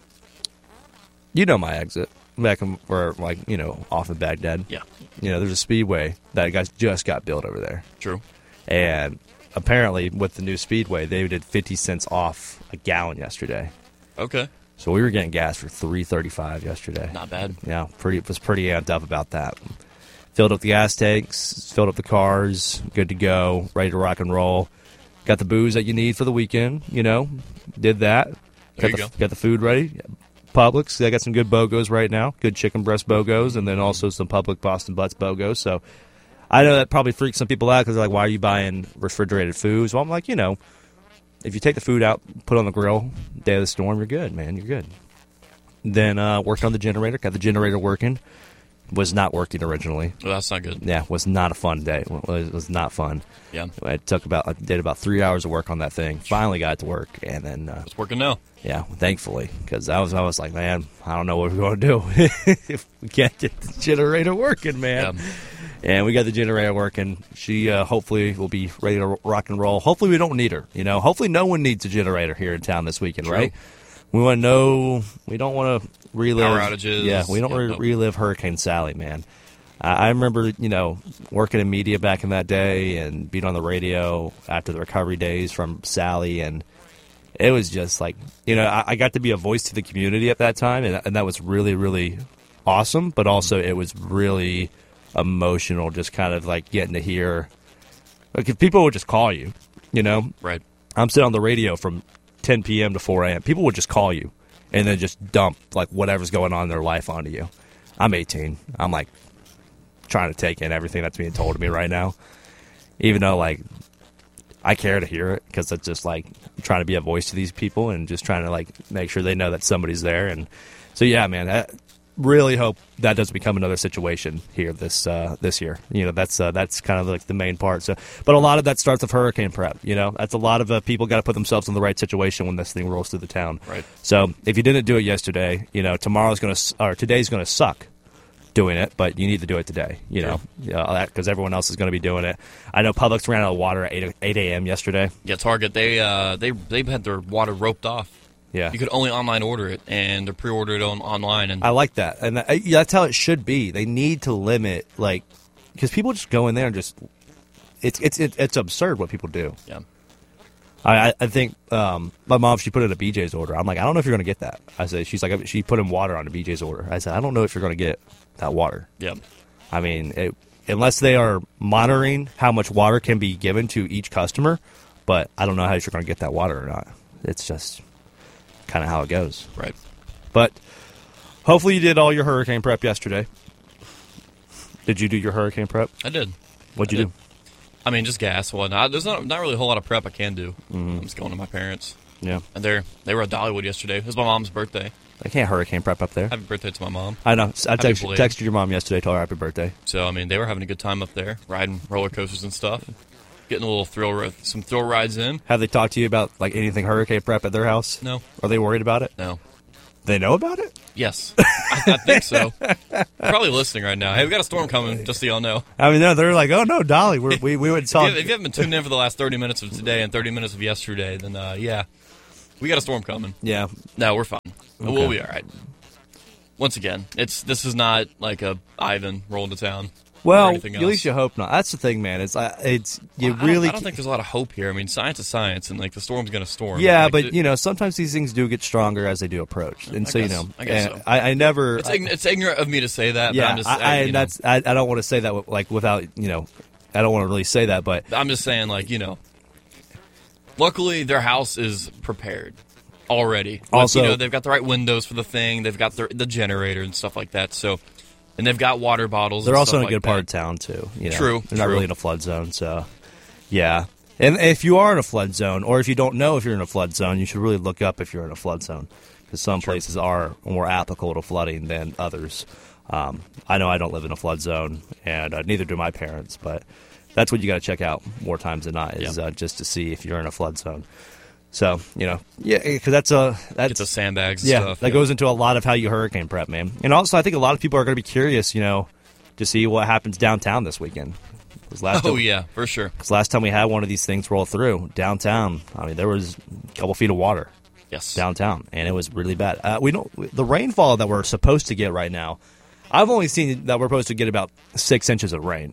Speaker 21: you know my exit back in, where like you know off of Baghdad.
Speaker 1: Yeah.
Speaker 21: You know, there's a speedway that got, just got built over there.
Speaker 1: True.
Speaker 21: And apparently, with the new speedway, they did fifty cents off a gallon yesterday.
Speaker 1: Okay.
Speaker 21: So we were getting gas for three thirty-five yesterday.
Speaker 1: Not bad.
Speaker 21: Yeah, pretty was pretty amped up about that. Filled up the gas tanks, filled up the cars, good to go, ready to rock and roll. Got the booze that you need for the weekend. You know, did that.
Speaker 1: There
Speaker 21: got
Speaker 1: you
Speaker 21: the,
Speaker 1: go.
Speaker 21: Got the food ready. Publix, they got some good BOGOs right now. Good chicken breast BOGOs, and then also some Public Boston Butts BOGOs. So I know that probably freaks some people out because they're like, why are you buying refrigerated foods? Well, I'm like, you know, if you take the food out, put it on the grill, day of the storm, you're good, man. You're good. Then uh, worked on the generator, got the generator working. Was not working originally.
Speaker 1: Well, that's not good.
Speaker 21: Yeah, was not a fun day. It was, it was not fun.
Speaker 1: Yeah.
Speaker 21: It took about, I did about three hours of work on that thing. Finally got it to work, and then uh,
Speaker 1: It's working now.
Speaker 21: yeah, thankfully, because I was I was like, man, I don't know what we're going to do if we can't get the generator working, man.
Speaker 1: Yeah.
Speaker 21: And we got the generator working. She uh, hopefully will be ready to rock and roll. Hopefully we don't need her. You know, hopefully no one needs a generator here in town this weekend,
Speaker 1: True.
Speaker 21: right? We want to know. We don't want to relive
Speaker 1: Power outages.
Speaker 21: Yeah, we don't
Speaker 1: Yeah,
Speaker 21: re-
Speaker 1: nope.
Speaker 21: relive Hurricane Sally, man. I I remember, you know, working in media back in that day and being on the radio after the recovery days from Sally, and it was just like, you know, I, I got to be a voice to the community at that time, and, and that was really, really awesome, but also it was really emotional, just kind of like getting to hear, like if people would just call you, you know?
Speaker 1: Right.
Speaker 21: I'm sitting on the radio from ten p.m. to four a.m. People would just call you and then just dump like whatever's going on in their life onto you. I'm eighteen. I'm like trying to take in everything that's being told to me right now, even though like I care to hear it because it's just like I'm trying to be a voice to these people and just trying to like make sure they know that somebody's there. And so yeah, man, I really hope that doesn't become another situation here this uh, this year. You know, that's uh, that's kind of like the main part. So, but a lot of that starts with hurricane prep. You know, that's a lot of uh, people got to put themselves in the right situation when this thing rolls through the town.
Speaker 1: Right.
Speaker 21: So if you didn't do it yesterday, you know, tomorrow's gonna s- or today's gonna suck doing it, but you need to do it today. You know, because everyone else is going to be doing it. I know Publix ran out of water at eight a.m. yesterday.
Speaker 1: Yeah, Target they uh, they they had their water roped off.
Speaker 21: Yeah,
Speaker 1: You could only online order it and to pre-order it on online. And
Speaker 21: I like that, and that, yeah, that's how it should be. They need to limit, like, because people just go in there and just it's it's it's, it's absurd what people do.
Speaker 1: Yeah.
Speaker 21: I, I think um, my mom, she put in a B J's order. I'm like, I don't know if you're going to get that. I said, she's like, she put in water on a B J's order. I said, I don't know if you're going to get that water.
Speaker 1: Yeah.
Speaker 21: I mean, it, unless they are monitoring how much water can be given to each customer, but I don't know how you're going to get that water or not. It's just kind of how it goes.
Speaker 1: Right.
Speaker 21: But hopefully you did all your hurricane prep yesterday. Did you do your hurricane prep?
Speaker 1: I did.
Speaker 21: What'd
Speaker 1: I
Speaker 21: you
Speaker 1: did.
Speaker 21: do?
Speaker 1: I mean, just gas. Well, not, there's not not really a whole lot of prep I can do.
Speaker 21: Mm-hmm.
Speaker 1: I'm just going to my parents.
Speaker 21: Yeah.
Speaker 1: And they're, they were at Dollywood yesterday. It was my mom's birthday.
Speaker 21: I can't hurricane prep up there.
Speaker 1: Happy birthday to my mom.
Speaker 21: I know. I
Speaker 1: Happy
Speaker 21: text,
Speaker 1: belated.
Speaker 21: texted your mom yesterday, told her happy birthday.
Speaker 1: So, I mean, they were having a good time up there, riding roller coasters and stuff. Getting a little thrill, ri- some thrill rides in.
Speaker 21: Have they talked to you about like anything hurricane prep at their house?
Speaker 1: No.
Speaker 21: Are they worried about it?
Speaker 1: No.
Speaker 21: They know about it?
Speaker 1: Yes. I, I think so. They're probably listening right now. Hey, we got a storm coming, just so y'all know.
Speaker 21: I mean, no, they're like, oh, no, Dolly, we're, we we went and saw
Speaker 1: If you, if you haven't been tuned in for the last thirty minutes of today and thirty minutes of yesterday, then, uh, yeah, we got a storm coming.
Speaker 21: Yeah.
Speaker 1: No, we're fine.
Speaker 21: Okay.
Speaker 1: We'll be all right. Once again, it's this is not like a Ivan rolling to town.
Speaker 21: Well,
Speaker 1: or
Speaker 21: at
Speaker 1: anything else.
Speaker 21: least you hope not. That's the thing, man. It's uh, it's you
Speaker 1: Well, I don't-
Speaker 21: really
Speaker 1: I don't think there's a lot of hope here. I mean, science is science, and like the storm's going to storm.
Speaker 21: Yeah,
Speaker 1: Like,
Speaker 21: but
Speaker 1: it-
Speaker 21: you know, sometimes these things do get stronger as they do approach, and
Speaker 1: I
Speaker 21: so
Speaker 1: guess-
Speaker 21: you know,
Speaker 1: I guess
Speaker 21: and
Speaker 1: so.
Speaker 21: I, I never.
Speaker 1: It's, ign- it's ignorant of me to say that.
Speaker 21: yeah,
Speaker 1: but I'm just,
Speaker 21: I,
Speaker 1: I,
Speaker 21: I,
Speaker 1: you know,
Speaker 21: that's I, I don't want to say that like without you know, I don't want to really say that, but
Speaker 1: I'm just saying, like, you know, luckily their house is prepared already. With,
Speaker 21: Also-
Speaker 1: you know, they've got the right windows for the thing. They've got the, the generator and stuff like that. So, and they've got water bottles.
Speaker 21: they're
Speaker 1: and
Speaker 21: also
Speaker 1: stuff
Speaker 21: in a
Speaker 1: like
Speaker 21: good
Speaker 1: that.
Speaker 21: part of town too. You know?
Speaker 1: True,
Speaker 21: they're not
Speaker 1: true.
Speaker 21: really in a flood zone, so yeah. And if you are in a flood zone, or if you don't know if you're in a flood zone, you should really look up if you're in a flood zone, because some places are more applicable to flooding than others. Um, I know I don't live in a flood zone, and uh, neither do my parents, but that's what you got to check out more times than not is uh, just to see if you're in a flood zone. So you know, yeah, because that's a that's
Speaker 1: Get the sandbags. And
Speaker 21: yeah,
Speaker 1: stuff.
Speaker 21: that
Speaker 1: yeah.
Speaker 21: goes into a lot of how you hurricane prep, man. And also, I think a lot of people are going to be curious, you know, to see what happens downtown this weekend. 'Cause last
Speaker 1: Oh
Speaker 21: time,
Speaker 1: yeah, for sure.
Speaker 21: Because last time we had one of these things roll through downtown, I mean, there was a couple feet of water.
Speaker 1: Yes.
Speaker 21: Downtown, and it was really bad. Uh, we don't the rainfall that we're supposed to get right now. I've only seen that we're supposed to get about six inches of rain.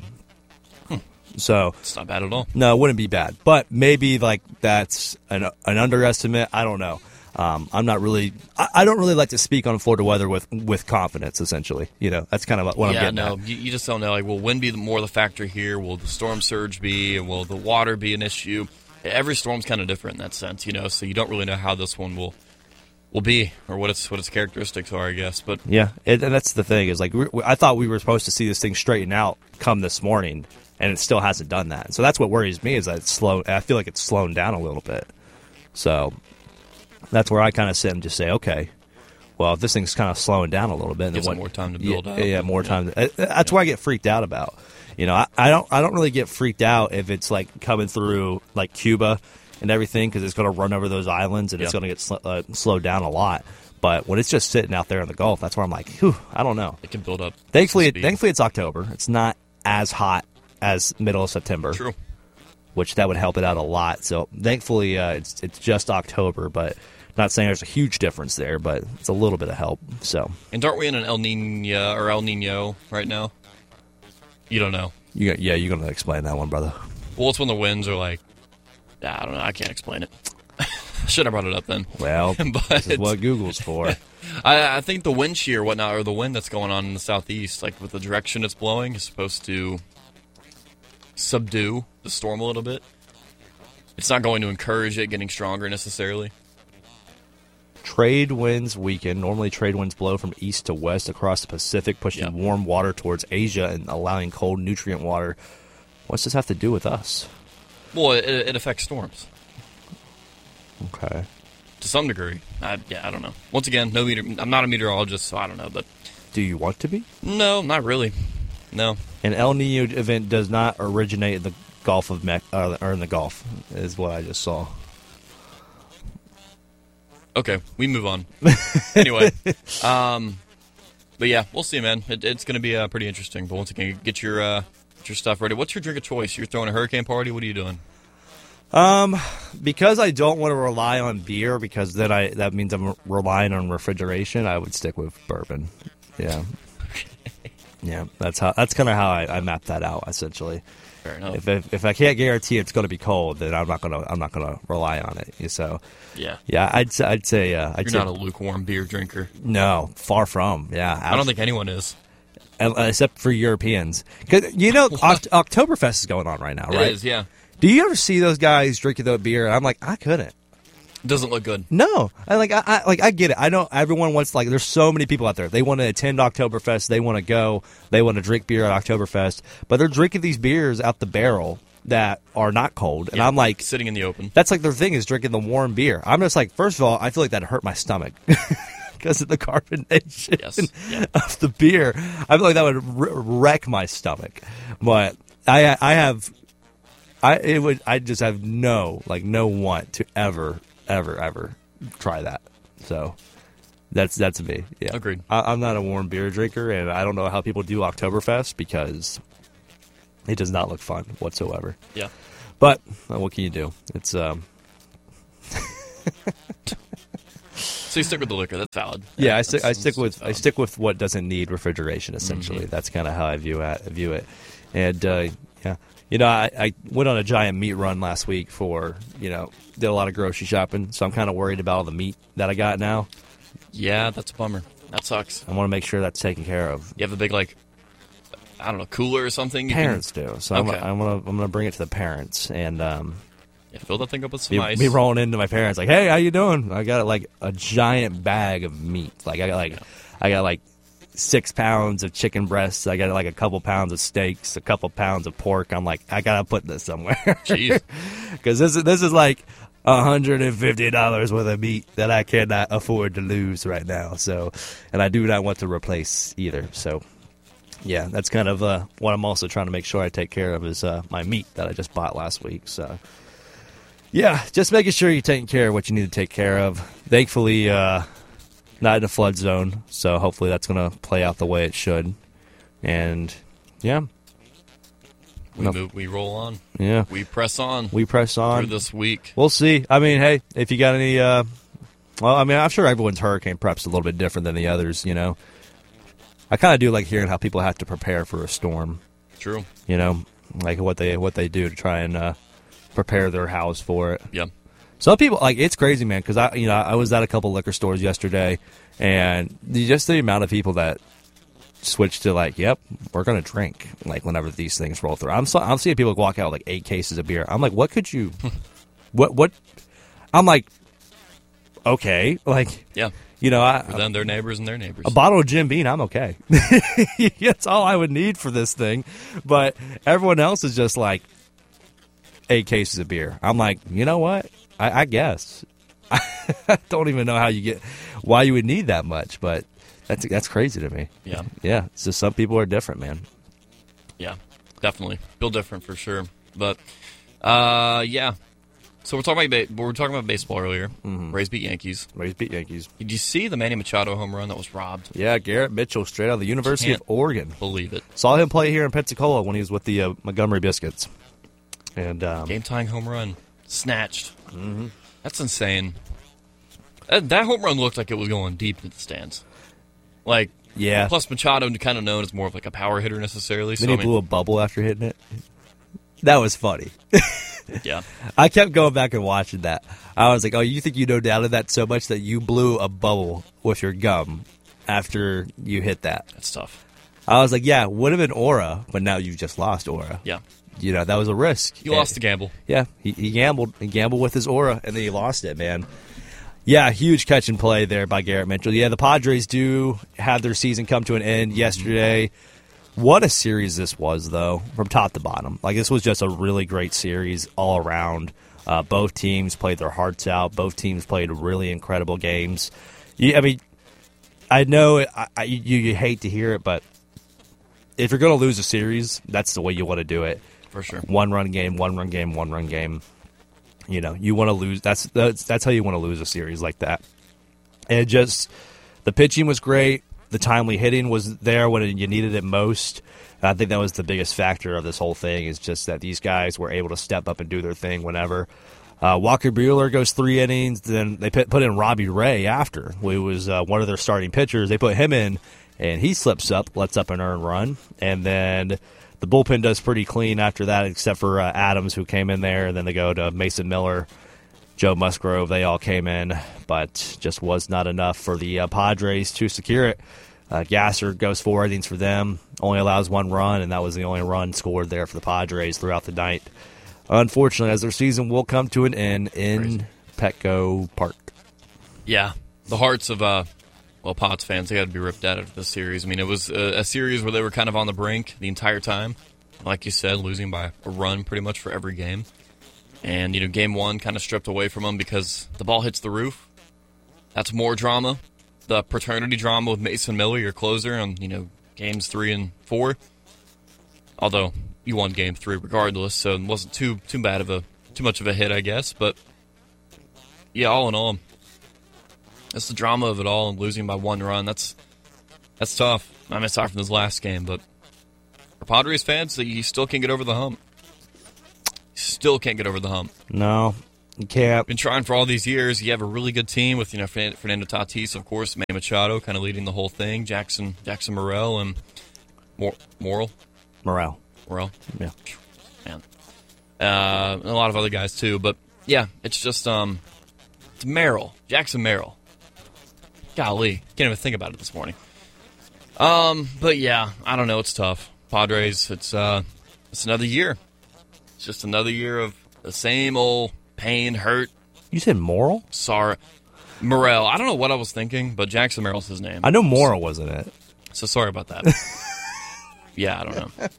Speaker 21: So
Speaker 1: It's not bad at all.
Speaker 21: no, it wouldn't be bad, but maybe like that's an an underestimate. I don't know. Um, I'm not really. I, I don't really like to speak on Florida weather with with confidence. Essentially, you know, that's kind of what
Speaker 1: yeah,
Speaker 21: I'm getting
Speaker 1: no,
Speaker 21: at.
Speaker 1: you, you just don't know. Like, will wind be the, more the factor here? Will the storm surge be? And will the water be an issue? Every storm's kind of different in that sense, you know. So you don't really know how this one will will be or what its what its characteristics are, I guess. But
Speaker 21: Yeah, it, and that's the thing is like we, I thought we were supposed to see this thing straighten out come this morning, and it still hasn't done that. So that's what worries me is that it's slow. I feel like it's slowing down a little bit. So that's where I kind of sit and just say, okay, well, if this thing's kind of slowing down a little bit, then
Speaker 1: Gives it
Speaker 21: what,
Speaker 1: more time to
Speaker 21: yeah,
Speaker 1: build up.
Speaker 21: Yeah, more
Speaker 1: Yeah.
Speaker 21: time. To, that's why I get freaked out about. You know, I, I don't I don't really get freaked out if it's like coming through like Cuba and everything because it's going to run over those islands and it's
Speaker 1: Yeah.
Speaker 21: going to get sl- uh, slowed down a lot. But when it's just sitting out there in the Gulf, that's where I'm like, whew, I don't know.
Speaker 1: it can build up.
Speaker 21: Thankfully,
Speaker 1: some
Speaker 21: it,
Speaker 1: speed.
Speaker 21: thankfully it's October. It's not as hot as middle of September.
Speaker 1: True.
Speaker 21: Which that would help it out a lot. So thankfully, uh, it's it's just October, but not saying there's a huge difference there, but it's a little bit of help. So
Speaker 1: And aren't we in an El Nino or El Nino right now? You don't know.
Speaker 21: you got, yeah, you're gonna explain that one, brother.
Speaker 1: Well, it's when the winds are like, I don't know. I can't explain it. Should have brought it up then.
Speaker 21: Well,
Speaker 1: but
Speaker 21: this is what Google's for.
Speaker 1: I, I think the wind shear, whatnot, or the wind that's going on in the southeast, like with the direction it's blowing, is supposed to subdue the storm a little bit. It's not going to encourage it getting stronger necessarily.
Speaker 21: Trade winds weaken. Normally, trade winds blow from east to west across the Pacific, pushing
Speaker 1: Yep.
Speaker 21: warm water towards Asia and allowing cold nutrient water. What's this have to do with us?
Speaker 1: Well, it, it affects storms
Speaker 21: Okay.
Speaker 1: to some degree. I, yeah, I don't know. Once again, no meter. I'm not a meteorologist, so I don't know. But
Speaker 21: Do you want to be?
Speaker 1: no, not really. No.
Speaker 21: An El Nino event does not originate in the Gulf of Me- uh, or in the Gulf, is what I just saw.
Speaker 1: Okay, we move on. Anyway, um, but yeah, we'll see, man. It, it's going to be uh, pretty interesting. But once again, get your uh, get your stuff ready. What's your drink of choice? You're throwing a hurricane party. What are you doing?
Speaker 21: Um, because I don't want to rely on beer, because then I that means I'm relying on refrigeration. I would stick with bourbon. Yeah, yeah. That's how. That's kind of how I, I map that out. Essentially,
Speaker 1: Fair enough.
Speaker 21: if if, if I can't guarantee it's going to be cold, then I'm not gonna I'm not gonna rely on it. So
Speaker 1: Yeah.
Speaker 21: yeah, I'd say- I'd say uh, I'd
Speaker 1: You're
Speaker 21: say
Speaker 1: not a lukewarm beer drinker.
Speaker 21: no, far from. Yeah,
Speaker 1: I don't think anyone is.
Speaker 21: Uh, except for Europeans. 'Cause, you know, Oct- Oktoberfest is going on right now,
Speaker 1: It
Speaker 21: right?
Speaker 1: is, yeah.
Speaker 21: Do you ever see those guys drinking the beer? I'm like, I couldn't.
Speaker 1: Doesn't look good.
Speaker 21: No, I like, I, I like, I get it. I know everyone wants like. There's so many people out there. They want to attend Oktoberfest. They want to go. They want to drink beer at Oktoberfest. But they're drinking these beers out the barrel, that are not cold, and
Speaker 1: Yeah,
Speaker 21: I'm like
Speaker 1: sitting in the open.
Speaker 21: That's like their thing is drinking the warm beer. I'm just like, first of all, I feel like that hurt my stomach because of the carbonation
Speaker 1: Yes. Yeah.
Speaker 21: of the beer. I feel like that would r- wreck my stomach. But I, I have, I it would, I just have no like no want to ever, ever, ever try that. So. That's that's me. Yeah,
Speaker 1: agreed.
Speaker 21: I, I'm not a warm beer drinker, and I don't know how people do Oktoberfest because it does not look fun whatsoever.
Speaker 1: Yeah,
Speaker 21: but uh, what can you do? It's um.
Speaker 1: So you stick with the liquor. That's valid.
Speaker 21: Yeah, I
Speaker 1: That's-
Speaker 21: stick. I stick
Speaker 1: that's
Speaker 21: with.
Speaker 1: valid.
Speaker 21: I stick with what doesn't need refrigeration. Essentially,
Speaker 1: Mhm.
Speaker 21: that's kind of how I view it. View it, and uh, yeah, you know, I, I went on a giant meat run last week for you know did a lot of grocery shopping, so I'm kind of worried about all the meat that I got now.
Speaker 1: Yeah, that's a bummer. That sucks.
Speaker 21: I want to make sure that's taken care of.
Speaker 1: You have a big like, I don't know, cooler or something. You can-
Speaker 21: Parents do, so
Speaker 1: okay.
Speaker 21: I'm, I'm gonna I'm gonna bring it to the parents, and um,
Speaker 1: Yeah, fill that thing up with some
Speaker 21: me,
Speaker 1: ice.
Speaker 21: me rolling into my parents like, hey, how you doing? I got like a giant bag of meat. Like I got like I got like six pounds of chicken breasts. I got like a couple pounds of steaks, a couple pounds of pork. I'm like, I gotta put this somewhere.
Speaker 1: Jeez,
Speaker 21: because this is this is like one hundred fifty dollars worth of meat that I cannot afford to lose right now. So, and I do not want to replace either. So, yeah, that's kind of uh, what I'm also trying to make sure I take care of is uh, my meat that I just bought last week. So, yeah, just making sure you're taking care of what you need to take care of. Thankfully, uh, not in a flood zone. So hopefully that's going to play out the way it should. And, yeah.
Speaker 1: we
Speaker 21: No.
Speaker 1: move, we roll on.
Speaker 21: Yeah.
Speaker 1: We press on.
Speaker 21: We press on
Speaker 1: through this week.
Speaker 21: We'll see. I mean, hey, if you got any, uh, well, I mean, I'm sure everyone's hurricane prep's a little bit different than the others. You know, I kind of do like hearing how people have to prepare for a storm.
Speaker 1: True.
Speaker 21: You know, like what they what they do to try and uh, prepare their house for it.
Speaker 1: Yeah.
Speaker 21: Some people like it's crazy, man. Because I, you know, I was at a couple liquor stores yesterday, and the, just the amount of people that switch to like, yep, we're gonna drink like whenever these things roll through. I'm so, I'm seeing people walk out with like eight cases of beer. I'm like, what could you, what what? I'm like, okay, like
Speaker 1: Yeah.
Speaker 21: you know, I,
Speaker 1: For them, their neighbors and their neighbors.
Speaker 21: a bottle of Jim Beam, I'm okay. That's all I would need for this thing. But everyone else is just like eight cases of beer. I'm like, you know what? I, I guess. I don't even know how you get why you would need that much, but that's that's crazy to me.
Speaker 1: Yeah.
Speaker 21: Yeah. It's just some people are different, man.
Speaker 1: Yeah, definitely. Feel different for sure. But, uh, yeah. So we're talking about ba- we were talking about baseball earlier. Mm-hmm. Rays beat Yankees.
Speaker 21: Rays beat Yankees.
Speaker 1: Did you see the Manny Machado home run that was robbed?
Speaker 21: Yeah, Garrett Mitchell, straight out of the University
Speaker 1: Can't
Speaker 21: of Oregon.
Speaker 1: Believe it.
Speaker 21: Saw him play here in Pensacola when he was with the uh, Montgomery Biscuits. And um,
Speaker 1: Game tying home run. Snatched.
Speaker 21: Mm-hmm.
Speaker 1: That's insane. That, that home run looked like it was going deep into the stands. Like,
Speaker 21: yeah.
Speaker 1: Plus Machado kind of known as more of like a power hitter necessarily.
Speaker 21: Then
Speaker 1: so,
Speaker 21: he
Speaker 1: I mean,
Speaker 21: blew a bubble after hitting it. That was funny.
Speaker 1: Yeah.
Speaker 21: I kept going back and watching that. I was like, oh, you think you know doubted that so much that you blew a bubble with your gum after you hit that?
Speaker 1: That's tough.
Speaker 21: I was like, yeah, would have been aura, but now you've just lost aura.
Speaker 1: Yeah.
Speaker 21: You know, that was a risk.
Speaker 1: He lost the gamble.
Speaker 21: Yeah, he, he gambled. He gambled with his aura, and then he lost it, man. Yeah, huge catch and play there by Garrett Mitchell. Yeah, the Padres do have their season come to an end yesterday. What a series this was, though, from top to bottom. Like, this was just a really great series all around. Uh, both teams played their hearts out. Both teams played really incredible games. You, I mean, I know I, I, you, you hate to hear it, but if you're going to lose a series, that's the way you want to do it.
Speaker 1: For sure.
Speaker 21: One-run game, one-run game, one-run game. You know, you want to lose. That's, that's that's how you want to lose a series like that. And just the pitching was great. The timely hitting was there when you needed it most. And I think that was the biggest factor of this whole thing is just that these guys were able to step up and do their thing whenever. Uh, Walker Buehler goes three innings. Then they put, put in Robbie Ray after, who was uh, one of their starting pitchers. They put him in, and he slips up, lets up an earned run. And then the bullpen does pretty clean after that, except for uh, Adams, who came in there. And then they go to Mason Miller, Joe Musgrove. They all came in, but just was not enough for the uh, Padres to secure it. Uh, Gasser goes four innings for them, only allows one run, and that was the only run scored there for the Padres throughout the night. Unfortunately, as their season will come to an end in Crazy. Petco Park.
Speaker 1: Yeah, the hearts of uh, well, Pots fans, they got to be ripped out of this series. I mean, it was a, a series where they were kind of on the brink the entire time. like you said, losing by a run pretty much for every game. And, you know, game one kind of stripped away from them because the ball hits the roof. That's more drama. The paternity drama with Mason Miller, your closer, on, you know, games three and four. Although you won game three regardless, so it wasn't too too bad of a too much of a hit, I guess. But yeah, all in all, that's the drama of it all, and losing by one run. That's that's tough. I mean, aside from this last game, but for Padres fans, you still can't get over the hump. You still can't get over the hump.
Speaker 21: No, you can't.
Speaker 1: Been trying for all these years. You have a really good team with, you know, Fernando Tatis, of course, Manny Machado kind of leading the whole thing, Jackson Jackson Morrell, and Mor- Morrell.
Speaker 21: Morale.
Speaker 1: Morale?
Speaker 21: Yeah.
Speaker 1: Man. Uh, and a lot of other guys, too. But, yeah, it's just, um, it's Merrill. Jackson Merrill. Golly. Can't even think about it this morning. Um, but, yeah, I don't know. It's tough. Padres, it's, uh, it's another year. It's just another year of the same old pain, hurt.
Speaker 21: You said Morrill?
Speaker 1: Sorry. Morrell. I don't know what I was thinking, but Jackson Merrill's his name.
Speaker 21: I know Morrill wasn't it.
Speaker 1: So sorry about that. Yeah, I don't know.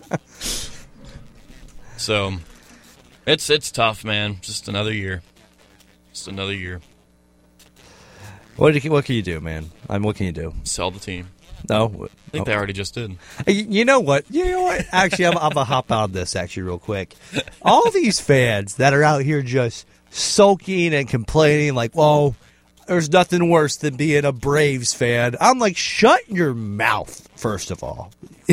Speaker 1: So, it's it's tough, man. Just another year. Just another year.
Speaker 21: What, do you, what can you do, man? I mean, what can you do?
Speaker 1: Sell the team.
Speaker 21: No.
Speaker 1: I think
Speaker 21: oh.
Speaker 1: they already just did.
Speaker 21: You know what? You know what? Actually, I'm, I'm going to hop out of this, actually, real quick. All these fans that are out here just sulking and complaining like, well, there's nothing worse than being a Braves fan. I'm like, shut your mouth, first of all.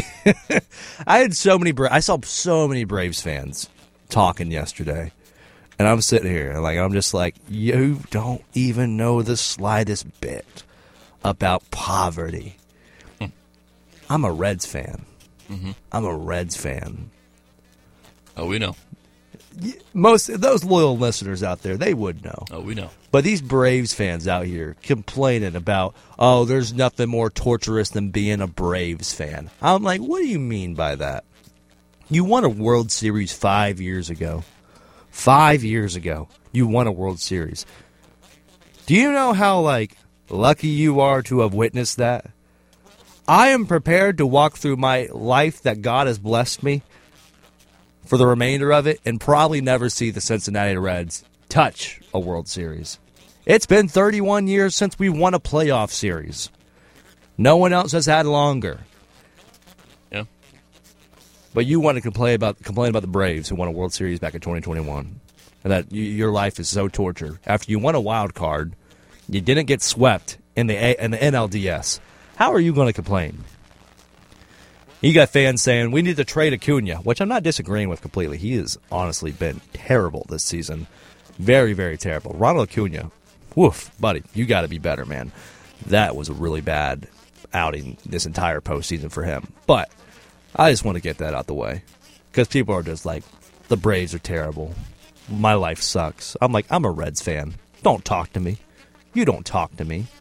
Speaker 21: I had so many, Bra- I saw so many Braves fans talking yesterday. And I'm sitting here, like, I'm just like, you don't even know the slightest bit about poverty. I'm a Reds fan.
Speaker 1: Mm-hmm.
Speaker 21: I'm a Reds fan.
Speaker 1: Oh, we know.
Speaker 21: Most of those loyal listeners out there, they would know.
Speaker 1: Oh, we know.
Speaker 21: But these Braves fans out here complaining about, oh, there's nothing more torturous than being a Braves fan. I'm like, what do you mean by that? You won a World Series five years ago. Five years ago, you won a World Series. Do you know how, like, lucky you are to have witnessed that? I am prepared to walk through my life that God has blessed me for the remainder of it and probably never see the Cincinnati Reds touch a World Series. It's been thirty-one years since we won a playoff series. No one else has had longer.
Speaker 1: Yeah.
Speaker 21: But you want to complain about complain about the Braves who won a World Series back in twenty twenty-one, and that you, your life is so tortured. After you won a wild card, you didn't get swept in the a, in the N L D S. How are you going to complain? You got fans saying we need to trade Acuna, which I'm not disagreeing with completely. He has honestly been terrible this season. Very, very terrible. Ronald Acuna, woof, buddy, you got to be better, man. That was a really bad outing this entire postseason for him. But I just want to get that out the way because people are just like, the Braves are terrible. My life sucks. I'm like, I'm a Reds fan. Don't talk to me. You don't talk to me.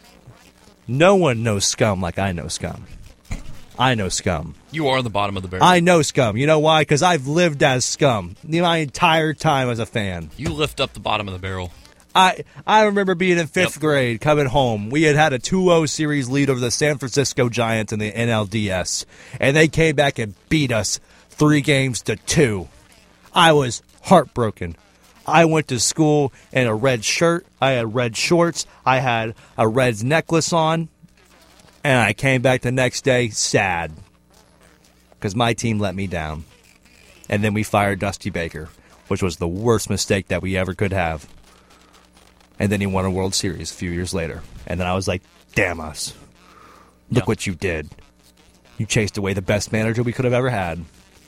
Speaker 21: No one knows scum like I know scum. I know scum.
Speaker 1: You are the bottom of the barrel.
Speaker 21: I know scum. You know why? Because I've lived as scum my entire time as a fan.
Speaker 1: You lift up the bottom of the barrel.
Speaker 21: I I remember being in fifth
Speaker 1: Yep.
Speaker 21: grade, coming home. We had had a two oh series lead over the San Francisco Giants in the N L D S, and they came back and beat us three games to two. I was heartbroken. I went to school in a red shirt. I had red shorts. I had a Reds necklace on. And I came back the next day sad because my team let me down. And then we fired Dusty Baker, which was the worst mistake that we ever could have. And then he won a World Series a few years later. And then I was like, damn us. Look
Speaker 1: Yeah.
Speaker 21: what you did. You chased away the best manager we could have ever had.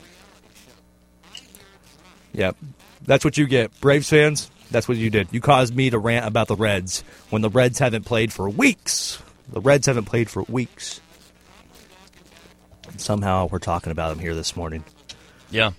Speaker 21: Yep. That's what you get. Braves fans, that's what you did. You caused me to rant about the Reds when the Reds haven't played for weeks. The Reds haven't played for weeks. And somehow we're talking about them here this morning.
Speaker 1: Yeah.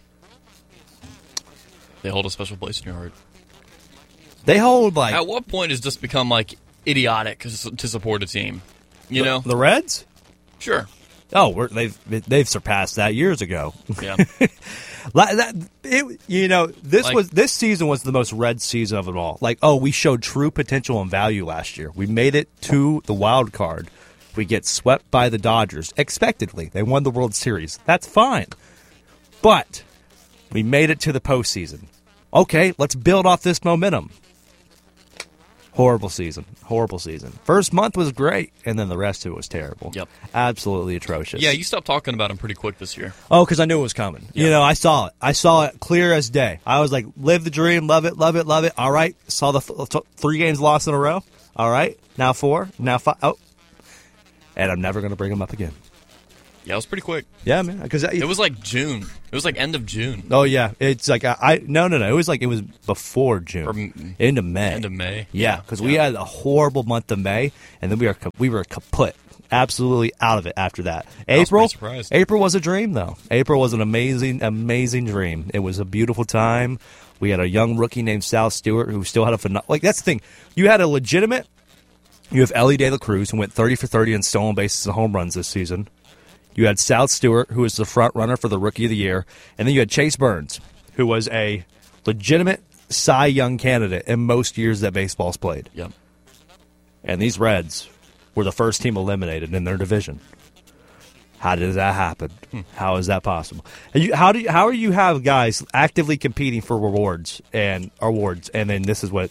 Speaker 1: They hold a special place in your heart.
Speaker 21: They hold, like...
Speaker 1: At what point has this become, like, idiotic to support a team? You
Speaker 21: the,
Speaker 1: know?
Speaker 21: The Reds?
Speaker 1: Sure.
Speaker 21: Oh, we're, they've they've surpassed that years ago.
Speaker 1: Yeah.
Speaker 21: Like that, it, you know, this
Speaker 1: Like-
Speaker 21: was this season was the most Red season of it all. Like, oh, we showed true potential and value last year. We made it to the wild card. We get swept by the Dodgers expectedly. They won the World Series. That's fine. But we made it to the postseason. Okay, let's build off this momentum. Horrible season. Horrible season. First month was great, and then the rest of it was terrible.
Speaker 1: Yep.
Speaker 21: Absolutely atrocious.
Speaker 1: Yeah, you stopped talking about him pretty quick this year.
Speaker 21: Oh, because I knew it was coming. Yeah. You know, I saw it. I saw it clear as day. I was like, live the dream, love it, love it, love it. All right. Saw the th- th- three games lost in a row. All right. Now four. Now five. Oh. And I'm never going to bring him up again.
Speaker 1: Yeah, it was pretty quick.
Speaker 21: Yeah, man. Because
Speaker 1: it was like June. It was like end of June.
Speaker 21: Oh yeah, it's like I, I no no no. It was like it was before June,
Speaker 1: or,
Speaker 21: into May.
Speaker 1: End of May.
Speaker 21: Yeah, because
Speaker 1: yeah.
Speaker 21: we had a horrible month of May, and then we were we were kaput, absolutely out of it after that. April, April was a dream though. April was an amazing amazing dream. It was a beautiful time. We had a young rookie named Sal Stewart who still had a phenomenal. Like that's the thing. You had a legitimate. You have Ellie De La Cruz who went thirty for thirty in stolen bases and home runs this season. You had Sal Stewart, who was the front runner for the Rookie of the Year. And then you had Chase Burns, who was a legitimate Cy Young candidate in most years that baseball's played.
Speaker 1: Yep.
Speaker 21: And these Reds were the first team eliminated in their division. How does that happen? Hmm. How is that possible? You, how do you, how are you have guys actively competing for rewards and awards, and then this is what...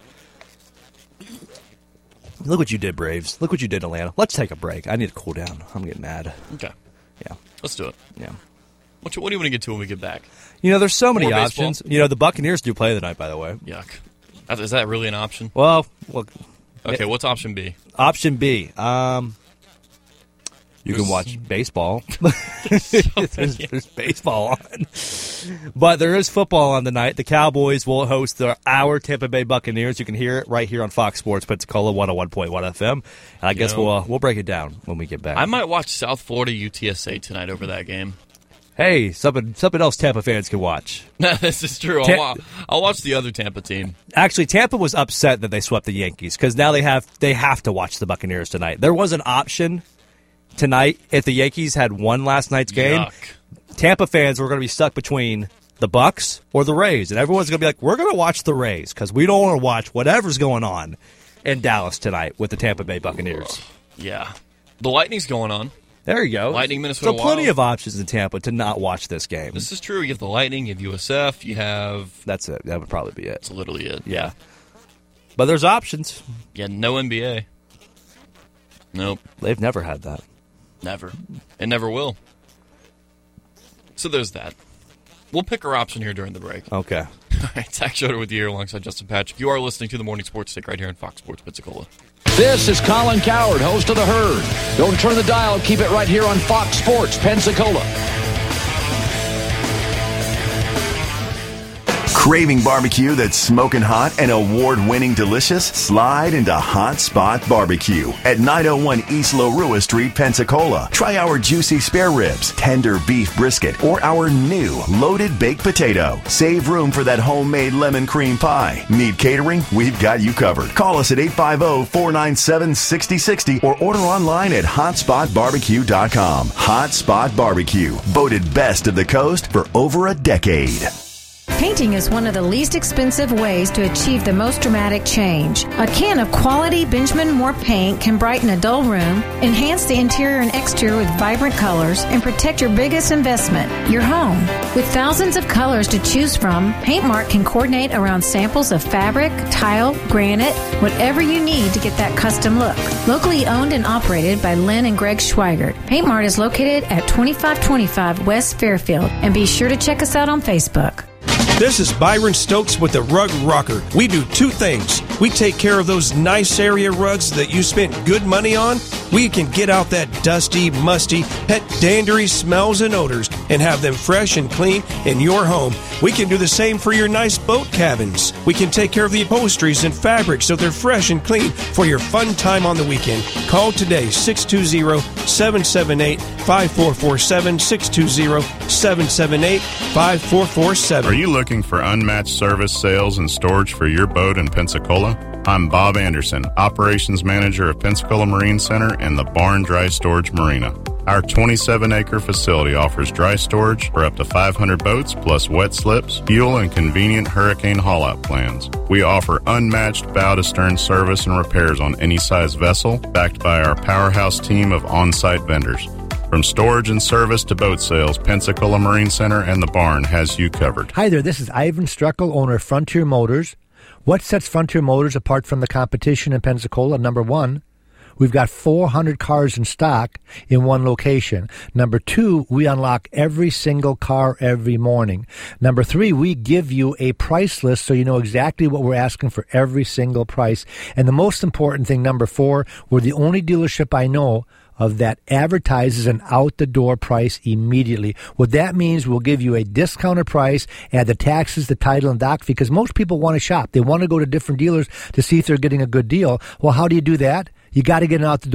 Speaker 21: Look what you did, Braves. Look what you did, Atlanta. Let's take a break. I need to cool down. I'm getting mad.
Speaker 1: Okay.
Speaker 21: Yeah.
Speaker 1: Let's do it.
Speaker 21: Yeah.
Speaker 1: What, what do you want to get to when we get back?
Speaker 21: You know, there's so many
Speaker 1: More
Speaker 21: options.
Speaker 1: baseball?
Speaker 21: You know, the Buccaneers do play tonight, by the way.
Speaker 1: Yuck. Is that really an option?
Speaker 21: Well, look.
Speaker 1: Okay,
Speaker 21: it,
Speaker 1: what's option B?
Speaker 21: Option B. Um, you can watch baseball. there's, there's baseball on. But there is football on tonight. The Cowboys will host the, our Tampa Bay Buccaneers. You can hear it right here on Fox Sports Pensacola one oh one point one F M. And I guess you know, we'll uh, we'll break it down when we get back.
Speaker 1: I might watch South Florida U T S A tonight over that game.
Speaker 21: Hey, something something else Tampa fans can watch.
Speaker 1: This is true.
Speaker 21: Ta-
Speaker 1: I'll, wa- I'll watch the other Tampa team.
Speaker 21: Actually, Tampa was upset that they swept the Yankees because now they have they have to watch the Buccaneers tonight. There was an option tonight if the Yankees had won last night's game.
Speaker 1: Yuck.
Speaker 21: Tampa fans were going to be stuck between the Bucks or the Rays, and everyone's going to be like, we're going to watch the Rays because we don't want to watch whatever's going on in Dallas tonight with the Tampa Bay Buccaneers.
Speaker 1: Yeah. The Lightning's going on.
Speaker 21: There you go.
Speaker 1: Lightning, Minnesota
Speaker 21: So plenty
Speaker 1: Wild.
Speaker 21: of options in Tampa to not watch this game.
Speaker 1: This is true. You have the Lightning, you have U S F, you have...
Speaker 21: That's it. That would probably be it.
Speaker 1: That's literally it.
Speaker 21: Yeah. But there's options.
Speaker 1: Yeah, no N B A. Nope.
Speaker 21: They've never had that.
Speaker 1: Never. It never will. So there's that. We'll pick our option here during the break.
Speaker 21: Okay.
Speaker 1: All right, Zach Schroeder with you here alongside Justin Patrick. You are listening to the Morning Sports Stick right here on Fox Sports Pensacola.
Speaker 2: This is Colin Coward, host of The Herd. Don't turn the dial. Keep it right here on Fox Sports Pensacola.
Speaker 3: Craving barbecue that's smoking hot and award-winning delicious? Slide into Hot Spot Barbecue at nine oh one East Lorua Street, Pensacola. Try our juicy spare ribs, tender beef brisket, or our new loaded baked potato. Save room for that homemade lemon cream pie. Need catering? We've got you covered. Call us at eight five zero, four nine seven, six zero six zero or order online at hot spot barbecue dot com. Hot Spot Barbecue, voted best of the coast for over a decade.
Speaker 23: Painting is one of the least expensive ways to achieve the most dramatic change. A can of quality Benjamin Moore paint can brighten a dull room, enhance the interior and exterior with vibrant colors, and protect your biggest investment, your home. With thousands of colors to choose from, Paint Mart can coordinate around samples of fabric, tile, granite, whatever you need to get that custom look. Locally owned and operated by Lynn and Greg Schweigert, Paint Mart is located at twenty-five twenty-five West Fairfield, and be sure to check us out on Facebook.
Speaker 13: This is Byron Stokes with the Rug Rocker. We do two things. We take care of those nice area rugs that you spent good money on. We can get out that dusty, musty, pet dandery smells and odors and have them fresh and clean in your home. We can do the same for your nice boat cabins. We can take care of the upholsteries and fabrics so they're fresh and clean for your fun time on the weekend. Call today, six two zero, seven seven eight, five four four seven, six two zero, seven seven eight, five four four seven.
Speaker 24: Are you looking for unmatched service, sales, and storage for your boat in Pensacola? I'm Bob Anderson, Operations Manager of Pensacola Marine Center and the Barn Dry Storage Marina. Our twenty-seven acre facility offers dry storage for up to five hundred boats, plus wet slips, fuel, and convenient hurricane haul-out plans. We offer unmatched bow-to-stern service and repairs on any size vessel, backed by our powerhouse team of on-site vendors. From storage and service to boat sales, Pensacola Marine Center and the Barn has you covered.
Speaker 8: Hi there, this is Ivan Struckel, owner of Frontier Motors. What sets Frontier Motors apart from the competition in Pensacola? Number one, we've got four hundred cars in stock in one location. Number two, we unlock every single car every morning. Number three, we give you a price list so you know exactly what we're asking for every single price. And the most important thing, number four, we're the only dealership I know of that advertises an out-the-door price immediately. What that means, we'll give you a discounted price, add the taxes, the title, and doc fee, because most people want to shop. They want to go to different dealers to see if they're getting a good deal. Well, how do you do that? You got to get an out-the-door